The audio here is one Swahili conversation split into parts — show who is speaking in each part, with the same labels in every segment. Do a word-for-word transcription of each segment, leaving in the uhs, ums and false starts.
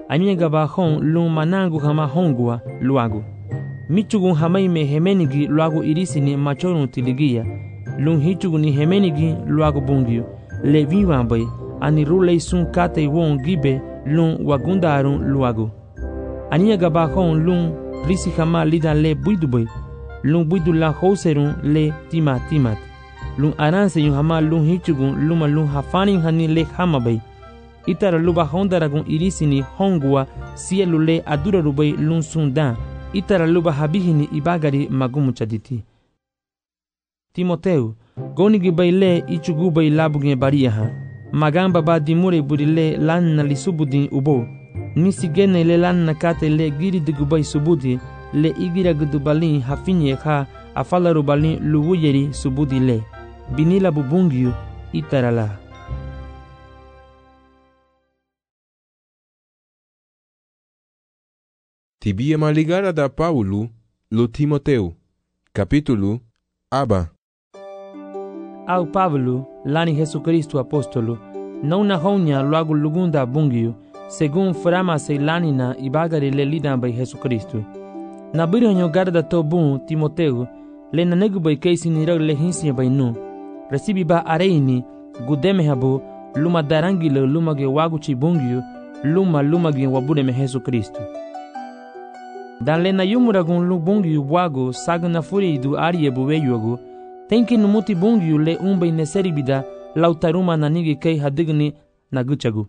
Speaker 1: Anya gaba hon lun manangu hama hongua luagu. Michugun hamai me hemenigi luagu irisini machorun tiligia. Lun hichugun ni hemenigi luagu bungiu. Le viwambai ani rulei sun kate won gibe lun wagundarun luagu. Anya gaba hon lun risi hama lidan le buidubai. Lun buidu la houserun le tima timat. Lun aranse yun hama lun hichugun luma lun hafanin hani le hamabai. Itara luba hondaragun irisini hongua sielu le adura rubai lun sundan. Itara luba habihini ibagari magumuchaditi. Timoteu, gonigi bai le ichugu bai labugen bariaha. Magamba ba dimure buri le lanna li subudin ubo. Nisi gene le lanna kate le giri digubai subudi. Le igira gudubalin hafinye ha afalaru balin luwuyeri subudi le. Binila bubungiu itara la.
Speaker 2: Tibia maligara da Paulo, lo Timoteu, capítulo Aba.
Speaker 1: Au Pablo, lani Jesucristo apóstolo, não na honya logo lugunda bungiu, según frama se lanina ibagari le lidan by Jesucristo. Na biranyo garda to bun Timoteu, le na negu by keisi ni rag le hinsi by nu. Recibi ba areini, gudeme habo, luma darangi le luma ge waguchi bungiu, luma luma ge wabude me Jesucristo. Dan le na yumuragun lu bungiu wago saga na furi du arie buweyogo, tenki numuti bungiu le umbe neseribida lautaruma na nigi kei hadigni na guchagu.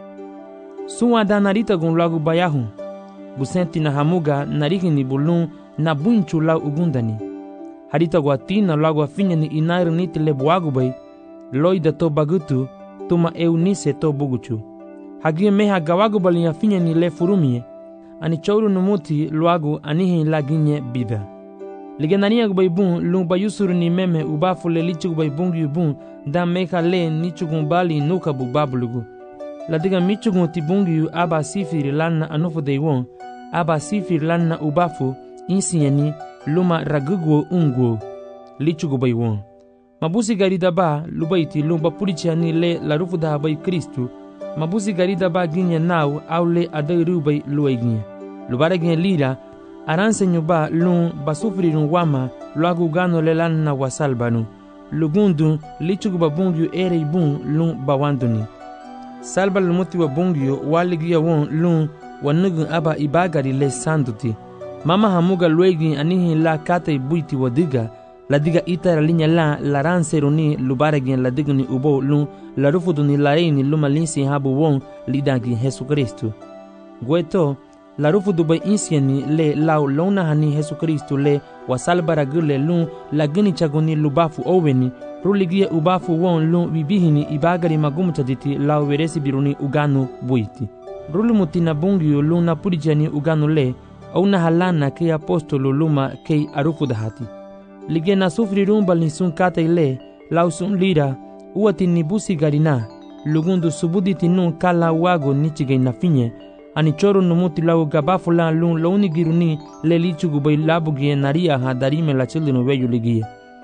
Speaker 1: Suwa da narita gun lagu bayahu, gusenti na hamuga narigini bulun na bunchu lau ugundani. Harita guatina lagu afinya ni inairu niti le buagu bay, loida to bagutu, tuma eunise to buguchu. Hagie meha gawagu bali afinya ni le furumie, ani chouru numuti luagu anihi laginye bida. Ligenania gubay bun lung bayusuru ni meme ubafu le lichu gubay bungi bun da meka le nichugun bali nuka bu babulugu. Ladiga michugun ti bungi aba sifiri lanna anufu deiwon, aba sifiri lanna ubafu insinyani luma raguguo unguo lichu gubay won. Mabusi garida ba lubaiti lumba purichani le larufu da habay Kristu. Mabusi garida ba ginya nau au le adai rubay luay ginya. Lubara ginya lira aranse nyuba lun basufrirun wama luagu gano le lanna wasalbanu. Lugundu lichugu babungyu ere bun lun bawanduni. Salba lumuti wa bungyu waligia won lun wanugun aba ibagari le sanduti. Mama hamuga luegi anihi la kata ibuiti wadiga. Ladiga itara linya la laranse runi lubaragin ladigni ubo lun larufuduni lareini luma linsi habu won lidagi Jesucristo. Gueto larufudu bay insieni le lau lona hani Jesucristo le wasalbara gule lun lagini chagoni lubafu oweni ruligia ubafu won lun bibihini ibagari magumutaditi lau veresi biruni uganu buiti. Rulumutina bungiyo lun napurijani uganu le au na halana ke apostolo luma ke arufudahati. Ligena sufri rumbal ni sun kata ile, lau sun lira, uati ni busi garina, lugundu subuditi nun kala wago nichige na finye, ani choro numuti lau gabafu la lun launi giruni le lichugu bay labu gie naria ha darime la childinu weyu ligie.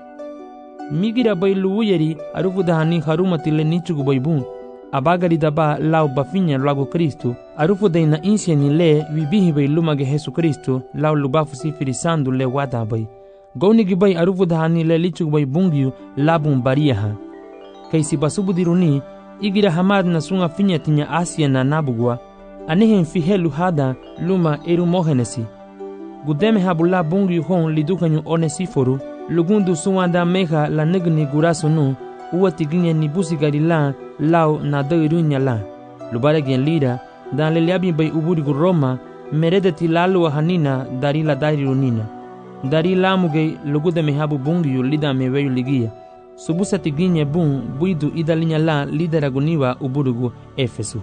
Speaker 1: Migira bay luuyeri arufu dahani harumati le nichugu bay bun, abagari daba lau bafinye lagu Kristu, arufu day na insieni le vibihi bay lumage Jesu Kristu, lau lubafu sifiri sandu le wada bay. Gaunigi bay arufu dahani le lichug bay bungiu labun bariaha. Kaisi basubudiruni, igira hamad na sunga finya tinya Asia na nabugwa, anihen fihelu hada luma eru mohenesi. Gudeme habula bungiu hon lidukanyu onesiforu, lugundu suwanda meha la negni gurasu nu, uwati ginye nibusi garila lau na dairunya la. Lubare gen lira, dan le liabi bay uburigu Roma, meredeti lalu hanina darila dairunina. Dari lamuge lugude mehabu bungiyu lida meweyu ligia. Subusa tiginye bun buidu idalinya la lideraguniwa uburugu Efesu.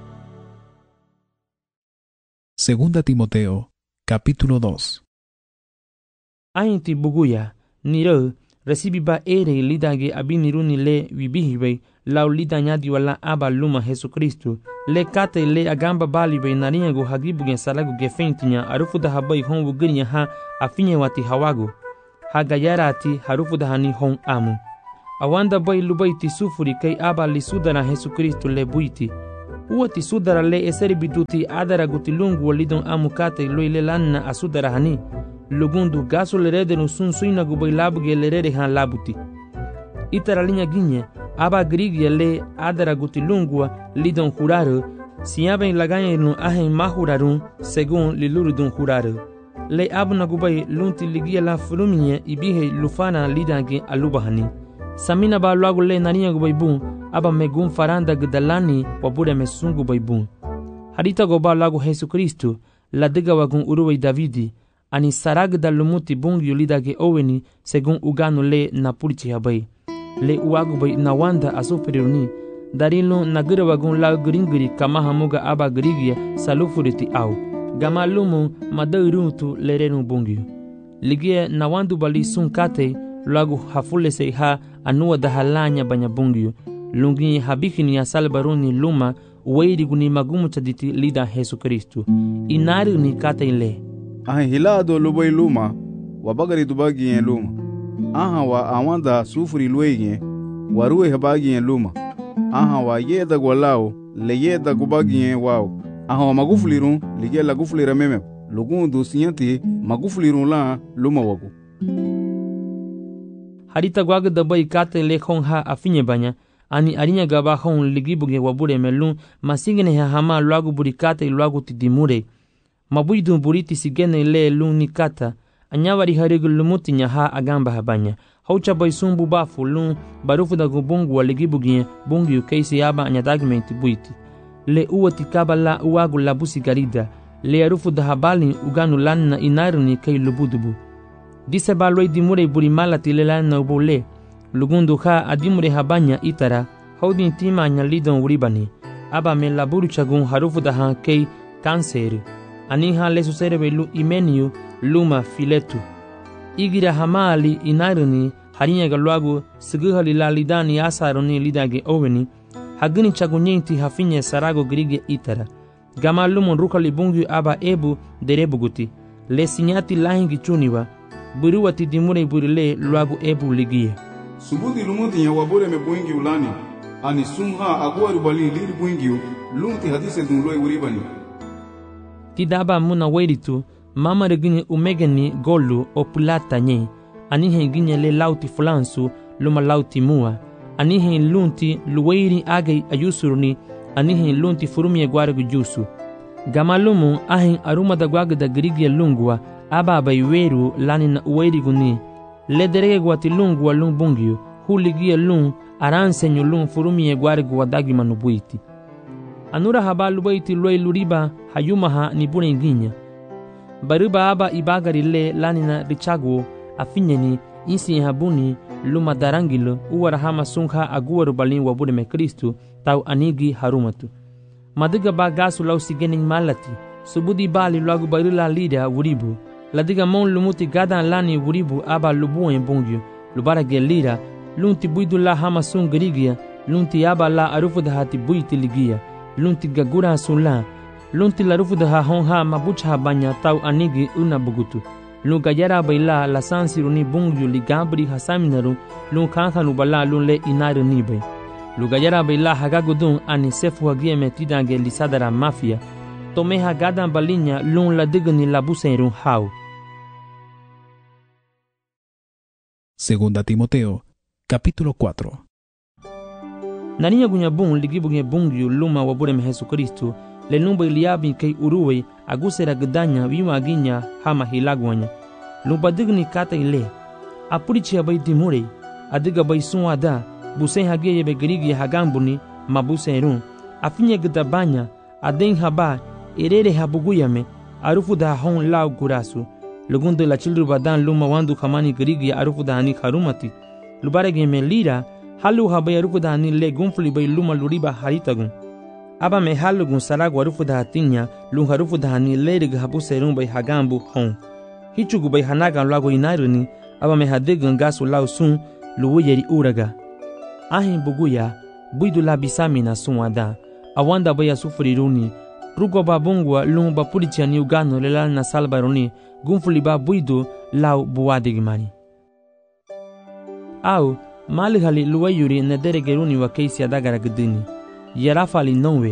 Speaker 3: Segunda Timoteo, capítulo dos.
Speaker 1: Ainti buguya, niro, recibi ba ere lidage abiniruni le wibihiwe, lau lidanyadi wala aba luma Jesucristo, le kate le agamba baliwe nariago hagibugen salagu gefentinya arufu da habai hongu girinya ha afinye wati hawago. Hagayarati harufu da hani hon amu. Awanda bai lubaiti sufuri kay aba lisudana Jesucristo le buiti. uati sudara le eseri bituti adara guti lungu lidon amukate loile lanna asudara hani lugundu gaso lerede no sun suina gubai labuge lerede han labuti itara linha ginye aba grigia le adara guti lungua lidon juraro siaben laganya no ahen mahurarun segun liluru dun juraro le abna gubai lunti ligia la fruminye ibihe lufana lidange alubahani samina ba luagu le nania gubai bun aba megun faranda gdalani wabure mesungu gubai bun harita goba luagu Jesu Kristo la diga wagun uruwai Davidi ani sarag da lumuti bung yulidage oweni segun uganu le napurichi habai le uagu bai nawanda asufriruni darilo nagira wagun la gringiri kama hamuga aba grigia salufuriti au gama lumu madairutu lerenu bungyu ligie nawandu bali sunkate lagu hafule se ha anua da halanya banya bungyu lungi habikini ya salbaruni luma weiri guni magumu chaditi lida Jesu Kristo inari ni kate ile
Speaker 4: aha hilado lubai luma wabagari dubagi yen luma aha wa awanda sufuri luege waruwe habagi yen luma aha wa yeda gwalao le yeda gubagi yen wao aha wa magufulirun lige la gufulira meme lugundu siyanti magufulirun la luma wagu
Speaker 1: harita gwaga dabai kate le khong ha afinye banya ani arinya gaba khong ligibuge wabure melun masingene ha hama lwagu burikate lwagu tidimure mabuidu buriti sigene le luni kata anyawari harigul lumuti nya ha agamba habanya haucha baisumbu bafu lun barufu da gubungu waligibuge bungu yukeisi aba anyadagmenti buiti le uwati kabala uwagu labusi garida le arufu da habali uganu lanna inaruni kai lubudubu dise baloi dimure buri malati le lanna ubule lugundu ha adimure habanya itara haudin tima anya lidon uribani aba me laburu chagun harufu da ha kai kanseru aniha lesu serebelu imeniu luma filetu igira hamali inaruni harinya galwagu siguhali lalidani asaruni lidage oweni hagini chagunyenti hafinye sarago grige itara gama lumun rukali bungu aba ebu derebuguti le sinyati lahingi chuniwa buruwati dimure burile lwagu ebu ligie
Speaker 4: subuti lumuti ya wabure me buingi ulani ani sumha agwaru bali liri buingi lumti hadise dunloi uribani
Speaker 1: tidaba muna weiritu mama regini umegeni golu o pulata nye anihe ginye le lauti fulansu luma lauti mua anihe lunti luweiri age ayusuruni anihe lunti furumi egwaru jusu gamalumu ahin aruma da gwaga da grigia lungwa aba baiweru lani na uweiri guni le derege gwati lungwa lung bungyu huligia lung aransenyo lung furumi egwaru gwadagi manubuiti anura habalu baiti loi luriba hayumaha ni bune ginya baruba aba ibagari le lanina richago afinyeni insi habuni luma darangilo uwara hama sungha aguwaru balin wabune me Kristo tau anigi harumatu madiga bagasu lau sigening malati subudi bali lagu barila lida wuribu ladiga mon lumuti gadan lani wuribu aba lubuen bungyu lubara gelira lunti buidu la hama sungrigia lunti aba la arufu da hati buiti ligia lunti gagura sula lunti larufu da honha mabucha banya tau anigi una bugutu lu gayara baila la sansiruni bungyu ligabri hasaminaru lu kanka nu bala lu le inaru nibe lu gayara baila hagagudun ani sefu hagie metidange lisadara mafia tome hagadan balinya lu la digni la buseru hau.
Speaker 3: Segunda Timoteo, capítulo cuatro.
Speaker 1: Naninya gunya bun ligibuge bungyu luma wabure me Jesu Kristo le numba iliabi kei uruwe agusera gdanya wima ginya hama hilagwanya lumba digni kata ile apurichi abai dimure adiga bai sunwada busen hageye be grigi hagambuni mabuserun afinye gdabanya aden haba erere habuguyame arufu da hon lau gurasu lugundo la childru badan luma wandu kamani grigi arufu da hani harumati lubarege me lira halu habai arufu da hani le gunfli bai luma luriba haritagun aba me halugun saragu arufu da hatinya lung harufu da hani lerig habu serun bai hagambu hon hichugu bai hanagan lago inaruni aba me hadigan gasu lau sun luwuyeri uraga ahin buguya buidu la bisamina sunwada awanda bai asufriruni rugo babungwa lung bapurichi ani ugano lelal na salbaruni gunfuli ba buidu lau buwadigimani au mali hali luwayuri nederegeruni wa keisi adagara gdini yarafali nonwe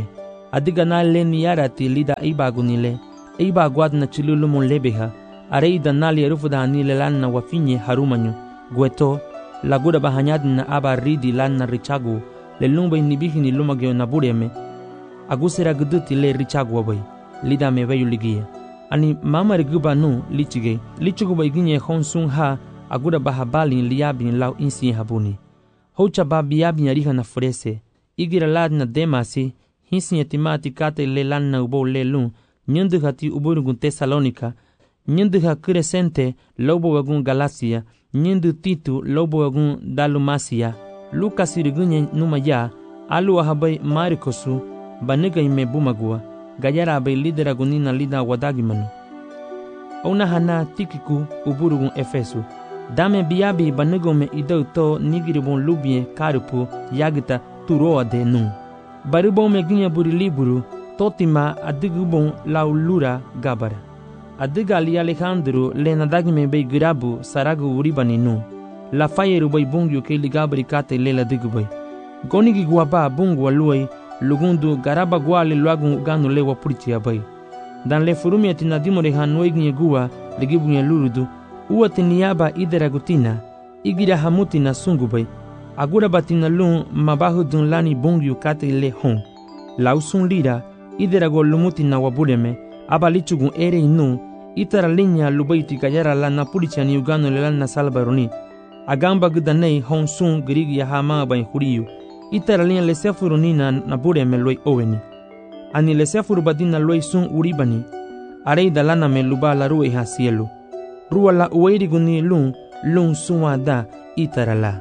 Speaker 1: Adiga na le niarati lida ibagunile. Ibagwad na chilulumun lebeha. Areida nali arufuda nile lanna wafinye harumanyu. Gueto, laguda bahanyad na aba ridi lanna richagu. Le lumba inibihi ni lumagyo na bureme. Agusera guduti le richagu wabay. Lida me bayu ligia. Ani mama riguba nu lichige. Lichugu bayginye honsung ha. Aguda bahabali liabin lau insi habuni. Hocha ba biabin ariha na furese. Igira lad na demasi. Hinsi yatimati kate le lanna ubo le lun. Nyandu hati uburungun Tesalonika. Nyandu ha crescente lobo wagun Galacia. Nyandu titu lobo wagun Dalumasia. Lucas irigunya numa ya. Alu ahabay Marikosu. Baniga ime bumagua. Gayara abay lidera gunina lida wadagimanu. Ona hana tikiku uburungun Efesu. Dame biabi banigome idau to nigiribon lubie karupu yagita turoa de nu. Baribon meginya buri liburu totima adigubon laulura gabara. Adiga ali Alejandro le nadagime bei girabu saragu uribani nu. La fayeru bei bungyu ke ligabri kate lela digubay. Gonigi guaba bungu aluay lugundu garaba guale luagun ganu lewa puritia bay. Dan le furumi atinadimore hanueginye gua ligibunye lurudu. Ua tiniaba idera gutina, igira hamutina sungubay. Agura batina lun mabahu dun lani bungyu kate le hon. Lausun lira, idera go lumutina wabureme, abalichugun ere inu, itara linya lubaiti gayara la napulicha ni ugano le lana salbaroni. Agamba gudanei hon sun girigi ya hama bay huriyu. Itara linya le sefurunina nabureme loi oweni. Ani le sefuru badina loi sun uribani. Areida lana me luba la rue ha cielo. Rua la ueriguni lun, lun suada itarala.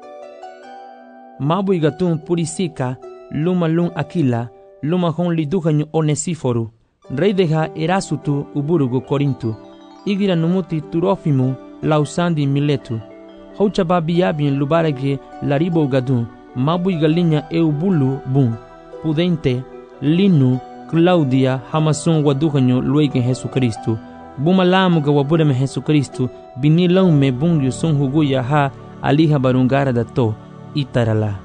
Speaker 1: Mabu igatun purisika, luma lun akila, luma hon liduhanyu onesiforu. Rey deha erasutu uburugu korintu. Igira numuti turofimu, lausandi miletu. Houchaba biabin lubarege laribo gadun, mabu igalinya eubulu bun. Pudente, linu, Claudia, hamasun waduhanyu luegen Jesucristo. Bumalamu ga wabureme Jesucristo, binilong me bungyu sun huguya ha aliha barungara da to, itarala.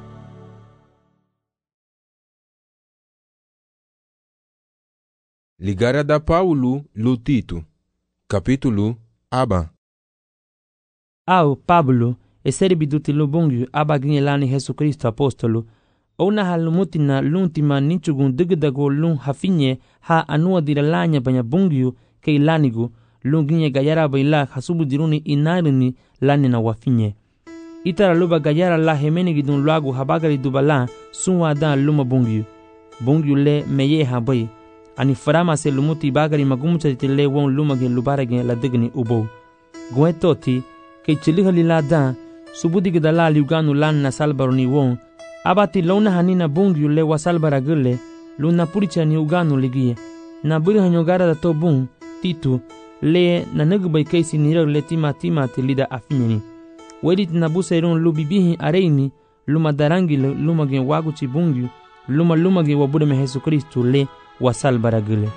Speaker 2: Ligara da Paulo Lutito. Capítulo Aba.
Speaker 1: Au Pablo, eseribiduti lubungyu abaginye lani Jesucristo apostolo, ona halumutina luntima nichugun digdago lun hafinye ha anua diralanya banya bungyu ke lanigu lunginye gayara baila hasubu diruni inarini lani na wafinye. Itara luba gayara la hemenigi dun luagu habagari dubala sunwa dan luma bungyu. Bungyu le meye habai. Ani farama se lumuti bagari magumucha tile won lumage lubarage la digni ubo. Gwe toti ke chiliha lila dan subudi gdala liuganu lan na salbaroni won. Abati lona hanina bungyu le wasalbaragule luna puricha ni uganu ligie. Na buri hanyogara da to bung titu le na nagubay kaisi nira le tima tima te lida afinyeni. Wedit na busairun lubibihi areini luma darangi luma gen waguchi bungyu luma luma gen wabureme Jesucristo le wasalbaragule.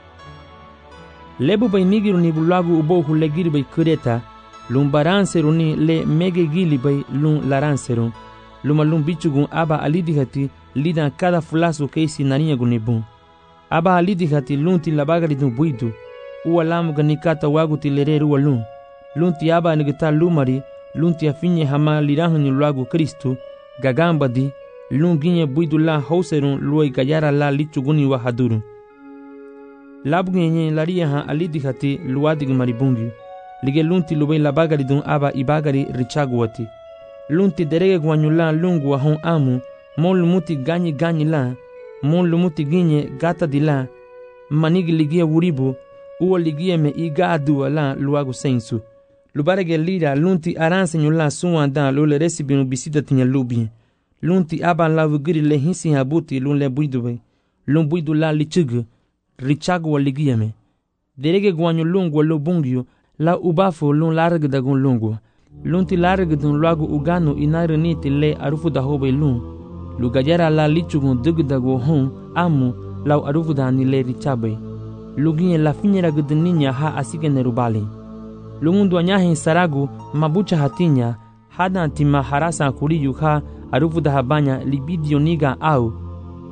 Speaker 1: Lebu bay nigiru ni bulagu ubo hule giri bay kureta lum baranseru ni le mege gili bay lum laranseru luma lum bichugun aba alidihati lida kada fulasu kaisi naniya gunibun. Aba alidihati lunti labagari dun buidu. Uwa lamu ganikata waguti lereru wa lun. Lunti aba nigita lumari, lunti afinye hama lirahanyu luagu Kristu, gagamba di, lun ginye buidu la hauserun luay gayara la lichuguni wa haduru. Labu ginye laria ha alidihati luadig maribungi. Lige lunti lubay labagari dun aba ibagari richaguwati. Lunti derege guanyu la lungu wa hon amu, mon lumuti ganyi ganyi la, mon lumuti ginye gata di la, manigi ligia wuribu, uwa ligia me iga adua la luagu sensu. Lubarege lira lunti aranse nyula suwa dan lule resibinu bisida tinya lubi. Lunti aban la vugiri le hinsi habuti lun le buidu bay. Lun buidu la lichugu, richagu wa ligia me. Derege guanyu lungu wa lubungyu, la ubafu lun larg dagun lungu. Lunti larg dun luagu uganu inariniti le arufu da hobe lun. Lugajara la lichugun dugdago hon amu lau arufu da ni le richabay. Luginye la finyera gudninya ha asige nerubali. Lungundu anyahin saragu mabucha hatinya hada antima harasa kuriyu ha arufu da habanya libidio niga au.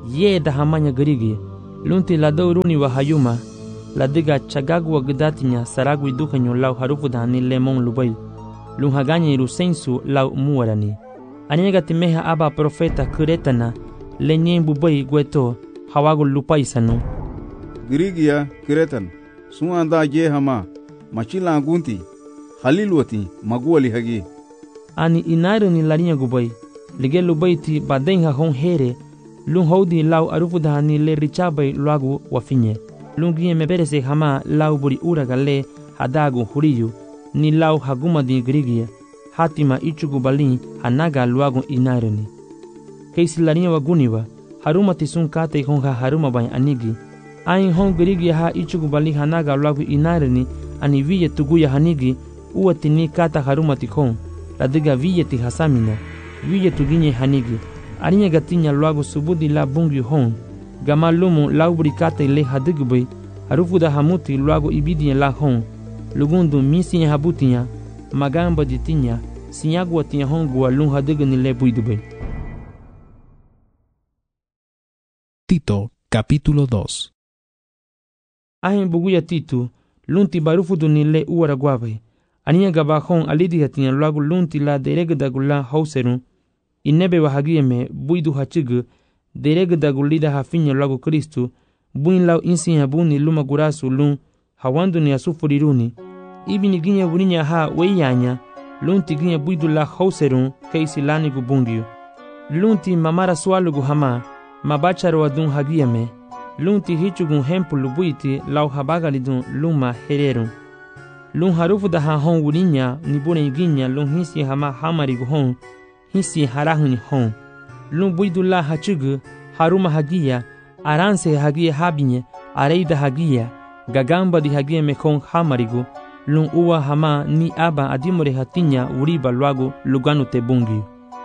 Speaker 1: ye da hamanya gerigi lunti la douruni wa hayuma la diga chagagu wa gdatinya saragu idukanyo lau harufu dani lemon lubai lun haganya iru sensu lau muarani aniga timeha aba profeta kuretana lenyen bubai gweto hawagu lupaisanu
Speaker 4: Girigia kiretan suanda je hama machila gunti halilwati maguali hagi
Speaker 1: ani inaru ni larinya gubai lige lubaiti badenha hon here lun hodi lau arufu dani le richabai luagu wafinye lungie meberese hama lau buri uragale hadagu huriyu ni lau haguma di grigia hatima ichugu balin hanaga luagu inaroni keisi larinya waguniwa haruma tisun kate honga haruma bai anigi ain hon grigia ha ichugu balin hanaga luagu inaroni ani viye tuguya hanigi uwati ni kata haruma tikon ladiga viye ti hasamina viye tuginye hanigi arinya gatinya luagu subudi la bungi hon gama lumu laubri kate le hadigbe harufu da hamuti luago ibidi la hon lugundu misi habutinya magamba ditinya sinyagwa tinya hongwa lun hadigni le buidbe.
Speaker 3: Tito capítulo dos.
Speaker 1: Ahin buguya Tito lunti barufu duni le uara guabe aniya gaba hon alidi hatinya luago lunti la deregda gula hauseru inebe wahagieme buidu hachigu deregda gulida hafinya luago Kristo buin lau insi habuni luma gurasu lun hawandu ni asufuriruni ibini ginya buninya ha weyanya lunti ginya buidu la hauserun keisi lani gubungiu lunti mamara swalugu hama mabacharo adun hagiame lunti hichugun hempulu buiti lau habagalidun luma hererun lun harufu da ha hon wurinya ni bune ginya lun hisi hama hamarigu hon hisi harahuni hon lun buidu la hachugu haruma hagia aranse hagia habinye areida hagia gagamba di hagia mekon hamarigu lun uwa hama ni aba adimore hatinya uriba luago luganu te bungi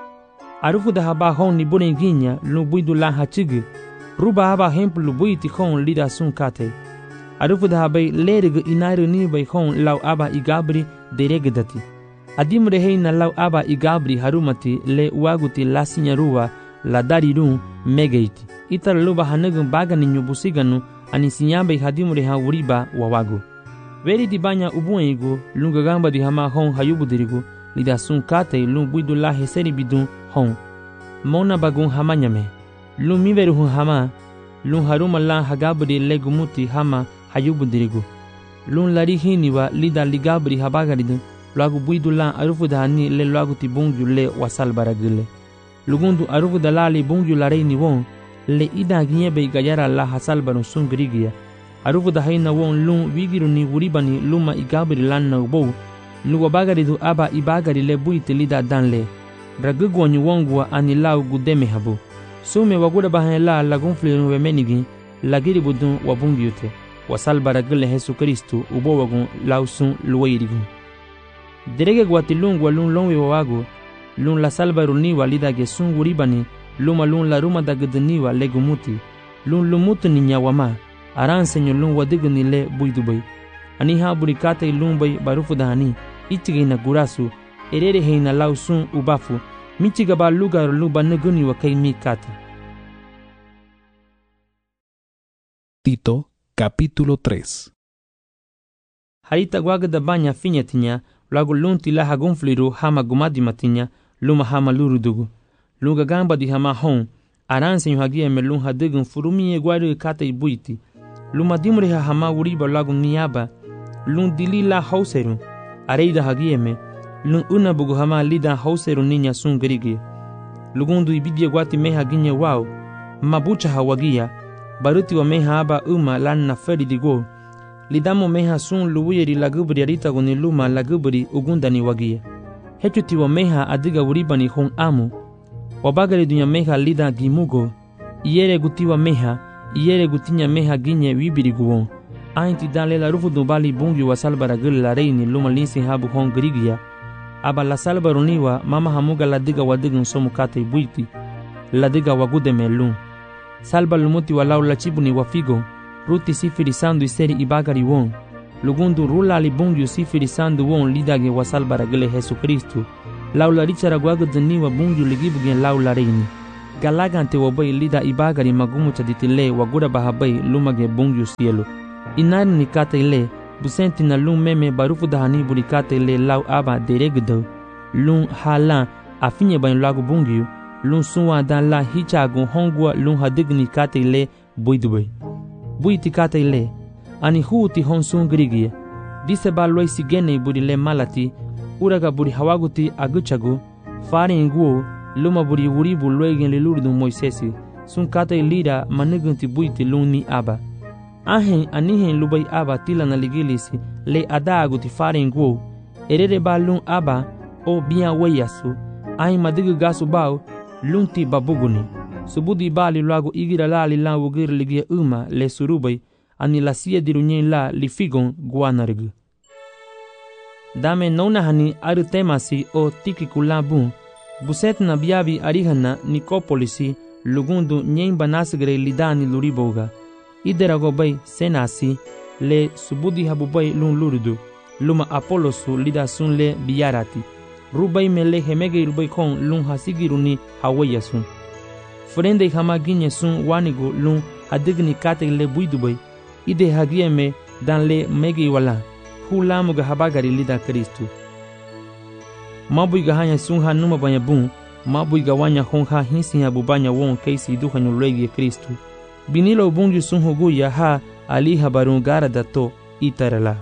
Speaker 1: arufu da haba hon ni bune ginya lun buidu la hachigu ruba haba hemplu buiti hon lida sun kate arufu da habai lerige inairu ni bai hon lau aba igabri deregedati adimore heina lau aba igabri harumati le uaguti lasinya ruwa la darirun megeiti itar luba hanagun bagani nyubusiganu ani sinyabe hadimure ha uriba wawago veri di banya ubuego lunga gamba di hama hon hayubudirigo lida sun kate lun buidu la heseri bidun hon mona bagun hamanyame lun miveru hun hama lun haruma la hagabri legumuti hama hayubudirigo lun lari hiniwa lida ligabri habagaridun luagu buidu la arufu dahani le luagu tibungyu le wasal baragile lugundu arufu dalali bungyu la reini won le ida ginyebe gayara la hasal banu sungrigia arufu da haina won lun wigiru ni wuribani luma igabri lanna ubo luwa bagari du aba ibagari le buite lida danle ragugwa ni wongwa ani lau gudeme habu sume waguda bahan la lagun flinu wemenigi lagiri budun wabungiute wasal baragile Yesu Kristo ubo wagun lausun luwairigu derege gwati lungwa lun lonwe wawago lun la salbaru ni walida ge sun wuribani luma lun la ruma da gdniwa legumuti lun lumutu ni nyawama aran senyo lun wadigni le buidubai ani ha burikate lun bai barufu dahani ichigina gurasu erere heina lausun ubafu michiga ba lugar luba neguni wa kai mikata.
Speaker 3: Tito capítulo tres.
Speaker 1: Harita guaga da banya finyatinya lagu lunti la hagunfliru hama gumadi matinya luma hama lurudugu lunga gamba di hama hon aranse yuhagia me lun hadigun furumi e guari kata ibuiti luma dimre ha hama uriba lagu niaba lun dili la hauseru areida hagia me lun una bugu hama lida hauseru ninya sun gerigi lugundu ibidia guati meha ginya wao mabucha hawagia baruti wa meha aba uma lan na feri digo lidamo meha sun luwiri lagubri arita guni luma lagubri ugundani wagia hechuti wa meha adiga uribani hon amu wabagari dunya meha lida gimugo iere gutiwa meha iere gutinya meha ginye wibiri guwon ainti dale la rufu dubali bungi wa salbara gil la reini luma linsi habu hon grigia aba la salbaruniwa mama hamuga ladiga wadigun somu kate buiti ladiga wagude melun salba lumuti walau la chibuni wafigo ruti sifiri sandu iseri ibagari won lugundu rula libungu sifiri sandu won lidage wasal baragele Yesu Kristo laula richara gwaga daniwa bungu ligibugen laula reini galagante wabai lida ibagari magumu chaditile wagura bahabai lumage bungyu cielo. Inari ni kata ile busenti na lum meme barufu dahani buri kata ile lau aba deregdo. Lum halan afinye bain lagu bungyu. Lum suwa dan la hichagu hongwa lum hadigni kata ile buidubay. Buiti kata ile ani huuti honsun grigie. Dise ba loi sigene buri le malati. Uraga buri hawaguti aguchagu. Fari nguo luma buri wuribu loigen le lurdu Moisesi. Sun kata ilira manigunti buiti luni aba. Ahen anihen lubai aba tila na ligilisi le adagu ti fari nguo. Erere ba lun aba o biya weyasu. Ahen madigu gasu bao lunti babuguni. Subudi bali luagu igira la li lan wugir ligia uma le surubai. Ani la sia dirunyen la li figon guanarigu. Dame nona hani aru temasi o tiki kulabun. Buset na biabi arihana Nicopolisi lugundu nyen banasgre lidani luriboga. Ideragobai senasi le subudi habubai lun lurdu. Luma Apolosu lida sun le biyarati. Rubai mele hemege rubai kon lun hasigiruni hawayasun. Frende hamaginye sun wanigu lun hadigni kate le buidubai. Ide hagieme dan le megi wala. Hulamuga habagari lida Kristu. Mabuiga hanya sunha numa banya bun. Mabuiga wanya honha hinsinya bubanya won keisi duhanyo legi Kristu. Binilo bungi sunhugu ya ha ali habarun gara dato itarala.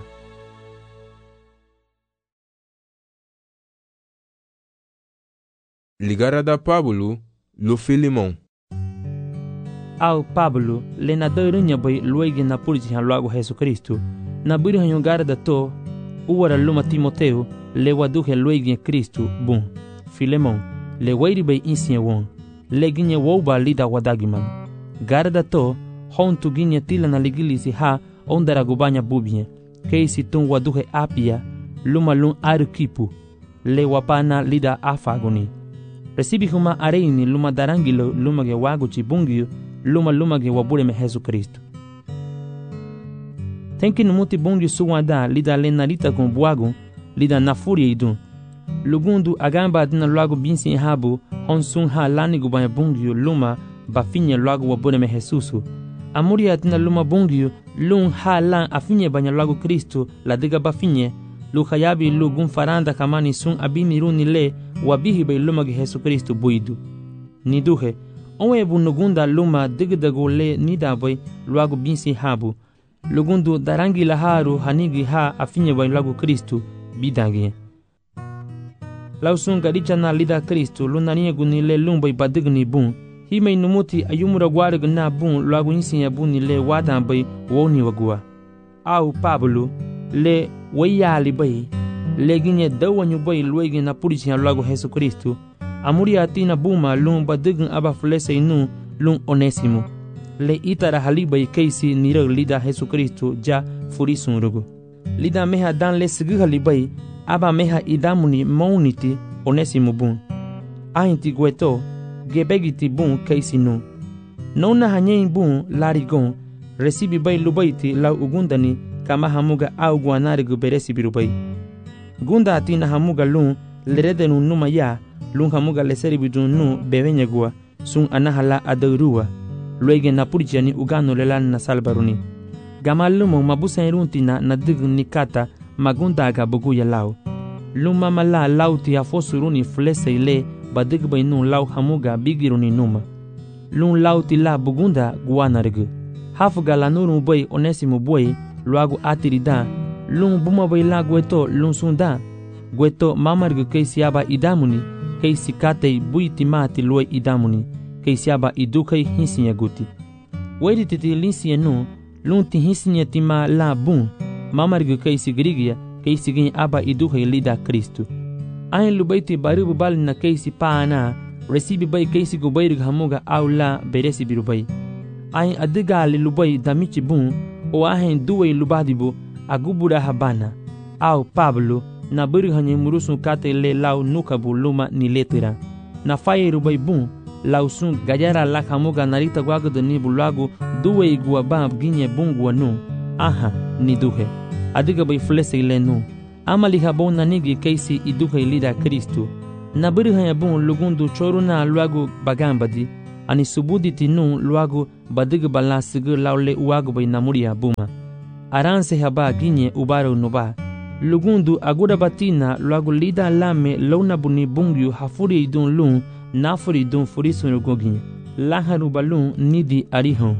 Speaker 2: Ligara da Pablo lo Filimon.
Speaker 1: Au Pablo le na doirunya bai luigi na pulji han luago Jesu Kristu. Na buri hanyo gara dato uwara luma Timoteo le waduhe luigi Kristu bun. Filemon le wairi bai insinya won. Le ginye woba lida wadagiman. Gara dato hontu ginye tila na ligilisi ha ondara gubanya bubie. Keisi tun waduhe apia luma lun arukipu. Le wapana lida afagoni. Recibi huma areini luma darangilo luma ge waguchi bungio luma luma ge wabure me Jesu Kristu. Tenki numuti bungio suwada lida lenarita con buago lida nafuria idun. Lugundu agamba adina luago binsi habu honsun ha lani gubanya bungio luma bafinye luago wabure me Jesusu. Amuria adina luma bungio lun ha lan afinye banya luago Kristu la diga bafinye lu hayabi lu gun faranda kamani sun abini runi le wabihi bay luma ge Jesu Kristu buidu. Niduhe, onwe bu nugunda luma digdago le nidabay luago binsi habu. Lugundu darangi laharu hanigi ha afinye bay luago Kristu bidangi. Lausun gadicha na lida Kristu lunanie guni le lumbay badigni bun. Himay numuti ayumura gwarig na bun luago insinya buni le wadan bay woni wagua. Au Pablo le wayali bay. Leginye dawanyu bay luegi na purichi ya luago Jesu Kristu. Amuri atina buma lun badign aba flese inu lun Onesimo. Le itara halibay keisi nira lida Jesu Kristu ja furisun rugu. Lida meha dan le sigi halibay aba meha idamuni mauniti Onesimo bun. Ahinti gueto gebegiti bun keisi nu. Nona hanyein bun larigon recibi bay lubaiti lau ugundani kama hamuga au guanarigu beresi birubay. Gunda atina hamuga lun lerede nun numa ya lun hamuga leseri bidun nu bevenya gua sun anahala adurua luege na purjani ugano lelan na salbaruni. Gamalumo mabusa runtina na dig nikata magunda aga bugu ya lau. Luma mala lauti afosuruni flese ile badig bay nun lau hamuga bigiruni numa. Lun lauti la bugunda guanarigu. Hafuga la nuru bay Onesimo boy luagu atirida. Lun buma bay la gueto lun sunda. Gueto mamargu keisi aba idamuni. Keisi katei buiti mati lue idamuni. Keisi aba idukei hinsinya guti. Wedi titi linsinya nu. Lun ti hinsinya tima la bun. Mamargu keisi grigia. Keisi gini aba idukei lida Kristu. Ayin lubaiti baribu bali na keisi paana. Recibi bay keisi gubayrig hamuga au la beresi birubay. Ayin adigali lubay damichi bun. O ahin duway lubadibu. Agubura habana au Pablo na biri hanye murusun kate le lau nukabu luma ni letira na faye rubai bun lau sun gajara la hamuga narita gwagdo ni bulagu duwe igua bab ginye bungwa nu aha ni duhe adiga bay flese ile nu amali habon na nigi keisi iduhe lida Kristu na biri hanye bun lugundu choruna luagu bagambadi ani subudi tinu luagu badig balan sigur laule uagu bay namuria buma. Aranse haba ginye ubaro nuba. Lugundu agura batina luagu lida lame launa buni bungyu hafuri idun lun nafuri idun furisun rugoginye. Laharu balun nidi arihon.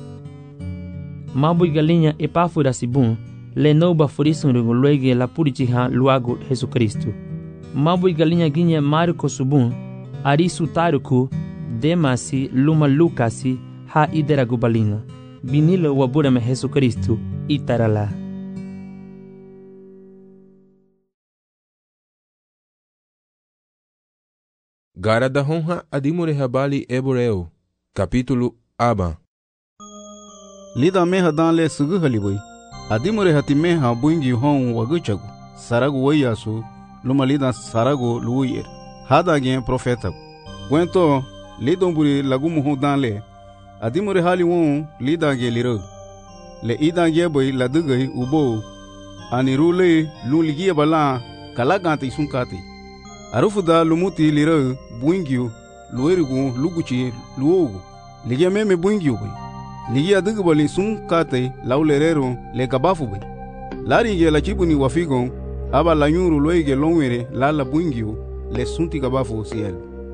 Speaker 1: Mabu galinha epáfora sibun le noba furisun rugo luege la purichiha luagu Jesucristo. Mabu galinha ginye Marco subun arisu taruku demasi luma lukasi ha ideragu balina. Binilo waburame Jesucristo itarala.
Speaker 2: Gara da honra adimure habali eboreu. Capítulo Aba.
Speaker 4: Lida meha dan le sugu haliboi. Adimure hati meha buingi hon waguchagu. Saragu wayasu luma lida saragu luyer. Hada gen profeta. Gwento lidomburi lagumu ho dan le. Adimure hali won lida ge liro. Le ida ge boy ladugai ubo. Anirule luligia bala kalagante sunkati. Arufuda lumuti liro buingiu luerigu luguchi luogu. Ligia meme buingiu boy. Ligia dugu bali sunkate laulerero le kabafu boy. Lari ge la chibuni wafigon aba la nyuru loige longwere la la buingiu le sunti kabafu siel.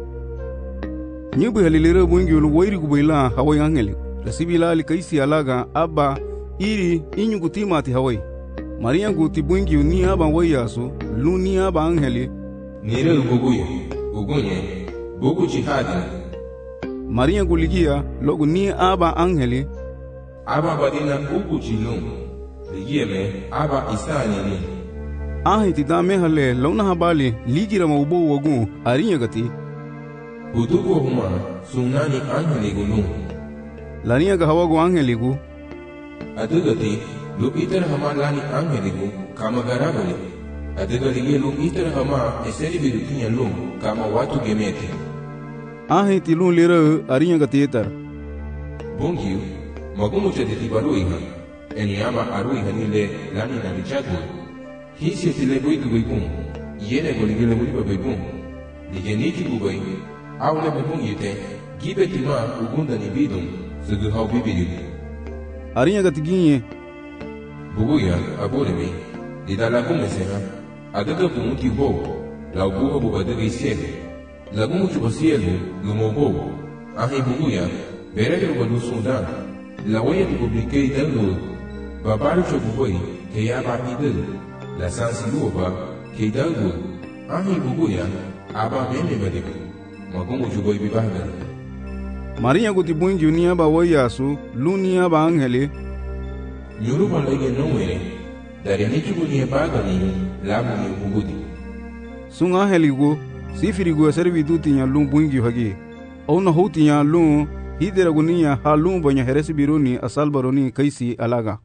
Speaker 4: Nyubu halilero buingiu lu wairigu boy la hawai angeli. Rasibila li kaisi alaga aba iri inyugu timati hawai. Maria guti buingiu ni aba wayasu lu ni aba angeli.
Speaker 2: Nire uguguyo, ugunye, bugu jihadi.
Speaker 4: Maria guligia logu ni aba angeli.
Speaker 2: Aba badina ugu jilum. Ligia me aba isani ni.
Speaker 4: Ahi tidame hale launa habali ligira maubo wagu arinya gati.
Speaker 2: Budugo huma sunani angeli gulum.
Speaker 4: Lania ga hawagu angeli gu.
Speaker 2: Adugati lu itar hamalani angeli gu kama garabali. Adega ligia lu itar hama eseri birukinya lum kama watu gemete.
Speaker 4: Ahi tilun lira arinya gati etar.
Speaker 2: Bungiu magumu chaditi baruiha. Eni ama aruiha nile lani na lichagul. Hisi tile buitu buipun. Yene goligile buipa buipun. Ligeniti bubai. Aule buipun yute. Gibe tima ugunda ni bidum. Sugu hau bibidu.
Speaker 4: Arinya gati ginye.
Speaker 2: Buguya aburemi. Dida lagume seha. Adega bumuti ho. La buga bubadega isiele. Lagumu chubasielu lumobo. Ahi buguya. Berege ubadu sundan. La waya tu publike idalu. Babaru chobuboi. Ke yaba idel. La sansiluoba. Ke idalu. Ahi buguya. Aba meme badibu. Magumu chuboi bibagari.
Speaker 4: Maria guti buingi unia ba wayasu lunia ba angeli.
Speaker 2: Yoruba lege nowere. Dari nichugu ni bagani. Lamu ni bugudi.
Speaker 4: Sung angeli gu. Sifiri gu servi dutinya lum buingi hagi. Ona hutinya lum. Hidera gunia halum banya heresi biruni asalbaroni kaisi alaga.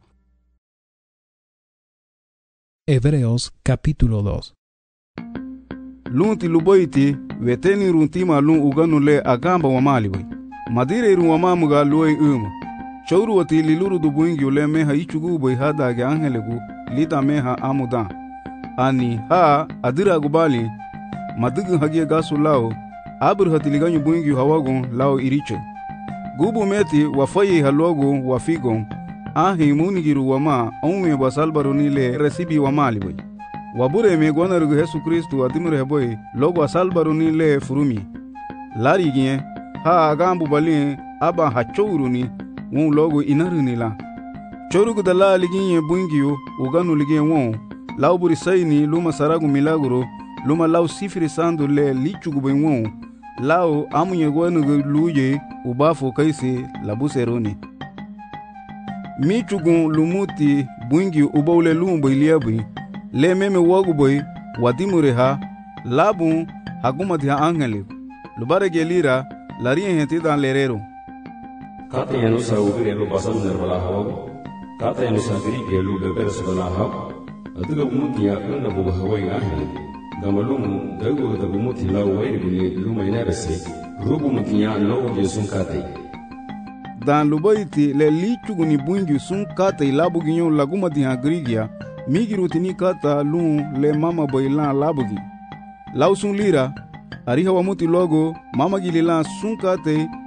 Speaker 3: Hebreos capítulo dos.
Speaker 4: Lum ti luboiti veteni runtima lum uganu le agamba wa mali boy. Madire iru wa mamuga luoi uma. Chauru wati liluru du buingi ule meha ichugu boy hada ge angelegu lita meha amudan. Ani ha adira gubali madugu hagie gasu lao abur hatiliganyu buingi hawagun lao iriche. Gubu meti wafayi halogu wafigon ahi munigiru wama onwe basalbaruni le resibi wa mali boy. Wabure me gonarugu Yesu Kristu adimure boy logo asalbaruni le furumi. Lari gien ha agambu balin aba hachoruni won logo inaruni la. Chorugu dala liginye buingiyo uganu ligien won lauburi sayni luma saragu milagro luma lau sifiri sandu le lichugu boy won lao amunye gonarugu luje ubafu kaisi labuseroni. Michugun lumuti buingi ubaule lumbo iliabi le meme wagu boy wadimure ha labun hagumati ha angeli lubare gelira larien henti dan lerero.
Speaker 5: Kata yanu sa ugire lu basam nerbala hawagu. Kata yanu sa giri gelu beber sebala haw. Aduga umuti ya kuna buga hawai ahli. Gamalumu dagu dagu umuti lau wairi buni luma inabese. Rubu muti ya logo jesun katai.
Speaker 4: Dan lubaiti le lichugu ni bungi sun katai labu ginyo lagumati ha grigia. Migiruti ni kata lun le mama boilan labugi. Lau sun lira. Ariha wamuti logo mama gililan sun kate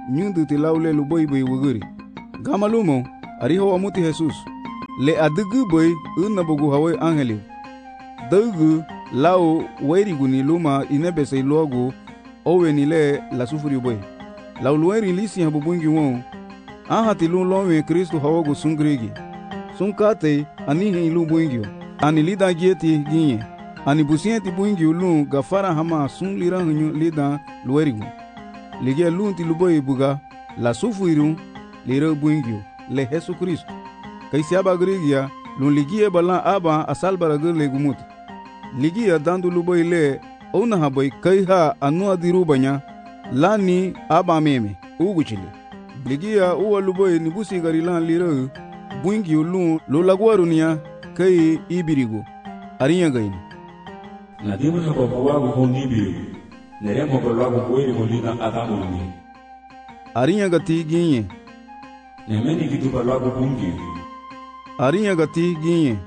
Speaker 4: nyundu ti laule lu boy boy wuguri. Gama lumo, ariho wa muti Jesus. Le adugu boy unna bogu hawe angeliu. Dugu lao wairigu ni luma inebese logo owe ni le la sufuri boy. Lau lueri lisi habu bungi won. Aha ti lu lowe Kristo hawagu sungrigi. Sunkate anihi ilu buingio. Ani lida gieti ginye. Ani busienti buingio lu gafara hama sun lira hunyu lida luerigu. Ligia lu ti luboy buga la sufuiru lira buingio le Yesu Kristo. Kaisi aba grigia lu ligia bala aba asalbara gele gumuti. Ligia dandu luboy le ona haboy kaiha anua dirubanya lani aba meme uguchile. Ligia uwa luboy nibusi garilan lira buingi lu lo lagwarunia kai ibirigo arinya gaini
Speaker 5: na dimu na babu wagu hondi biru nere mo babu boyri molina adamu ni
Speaker 4: arinya gati ginye
Speaker 5: nemeni kitu babu bungi
Speaker 4: arinya gati ginye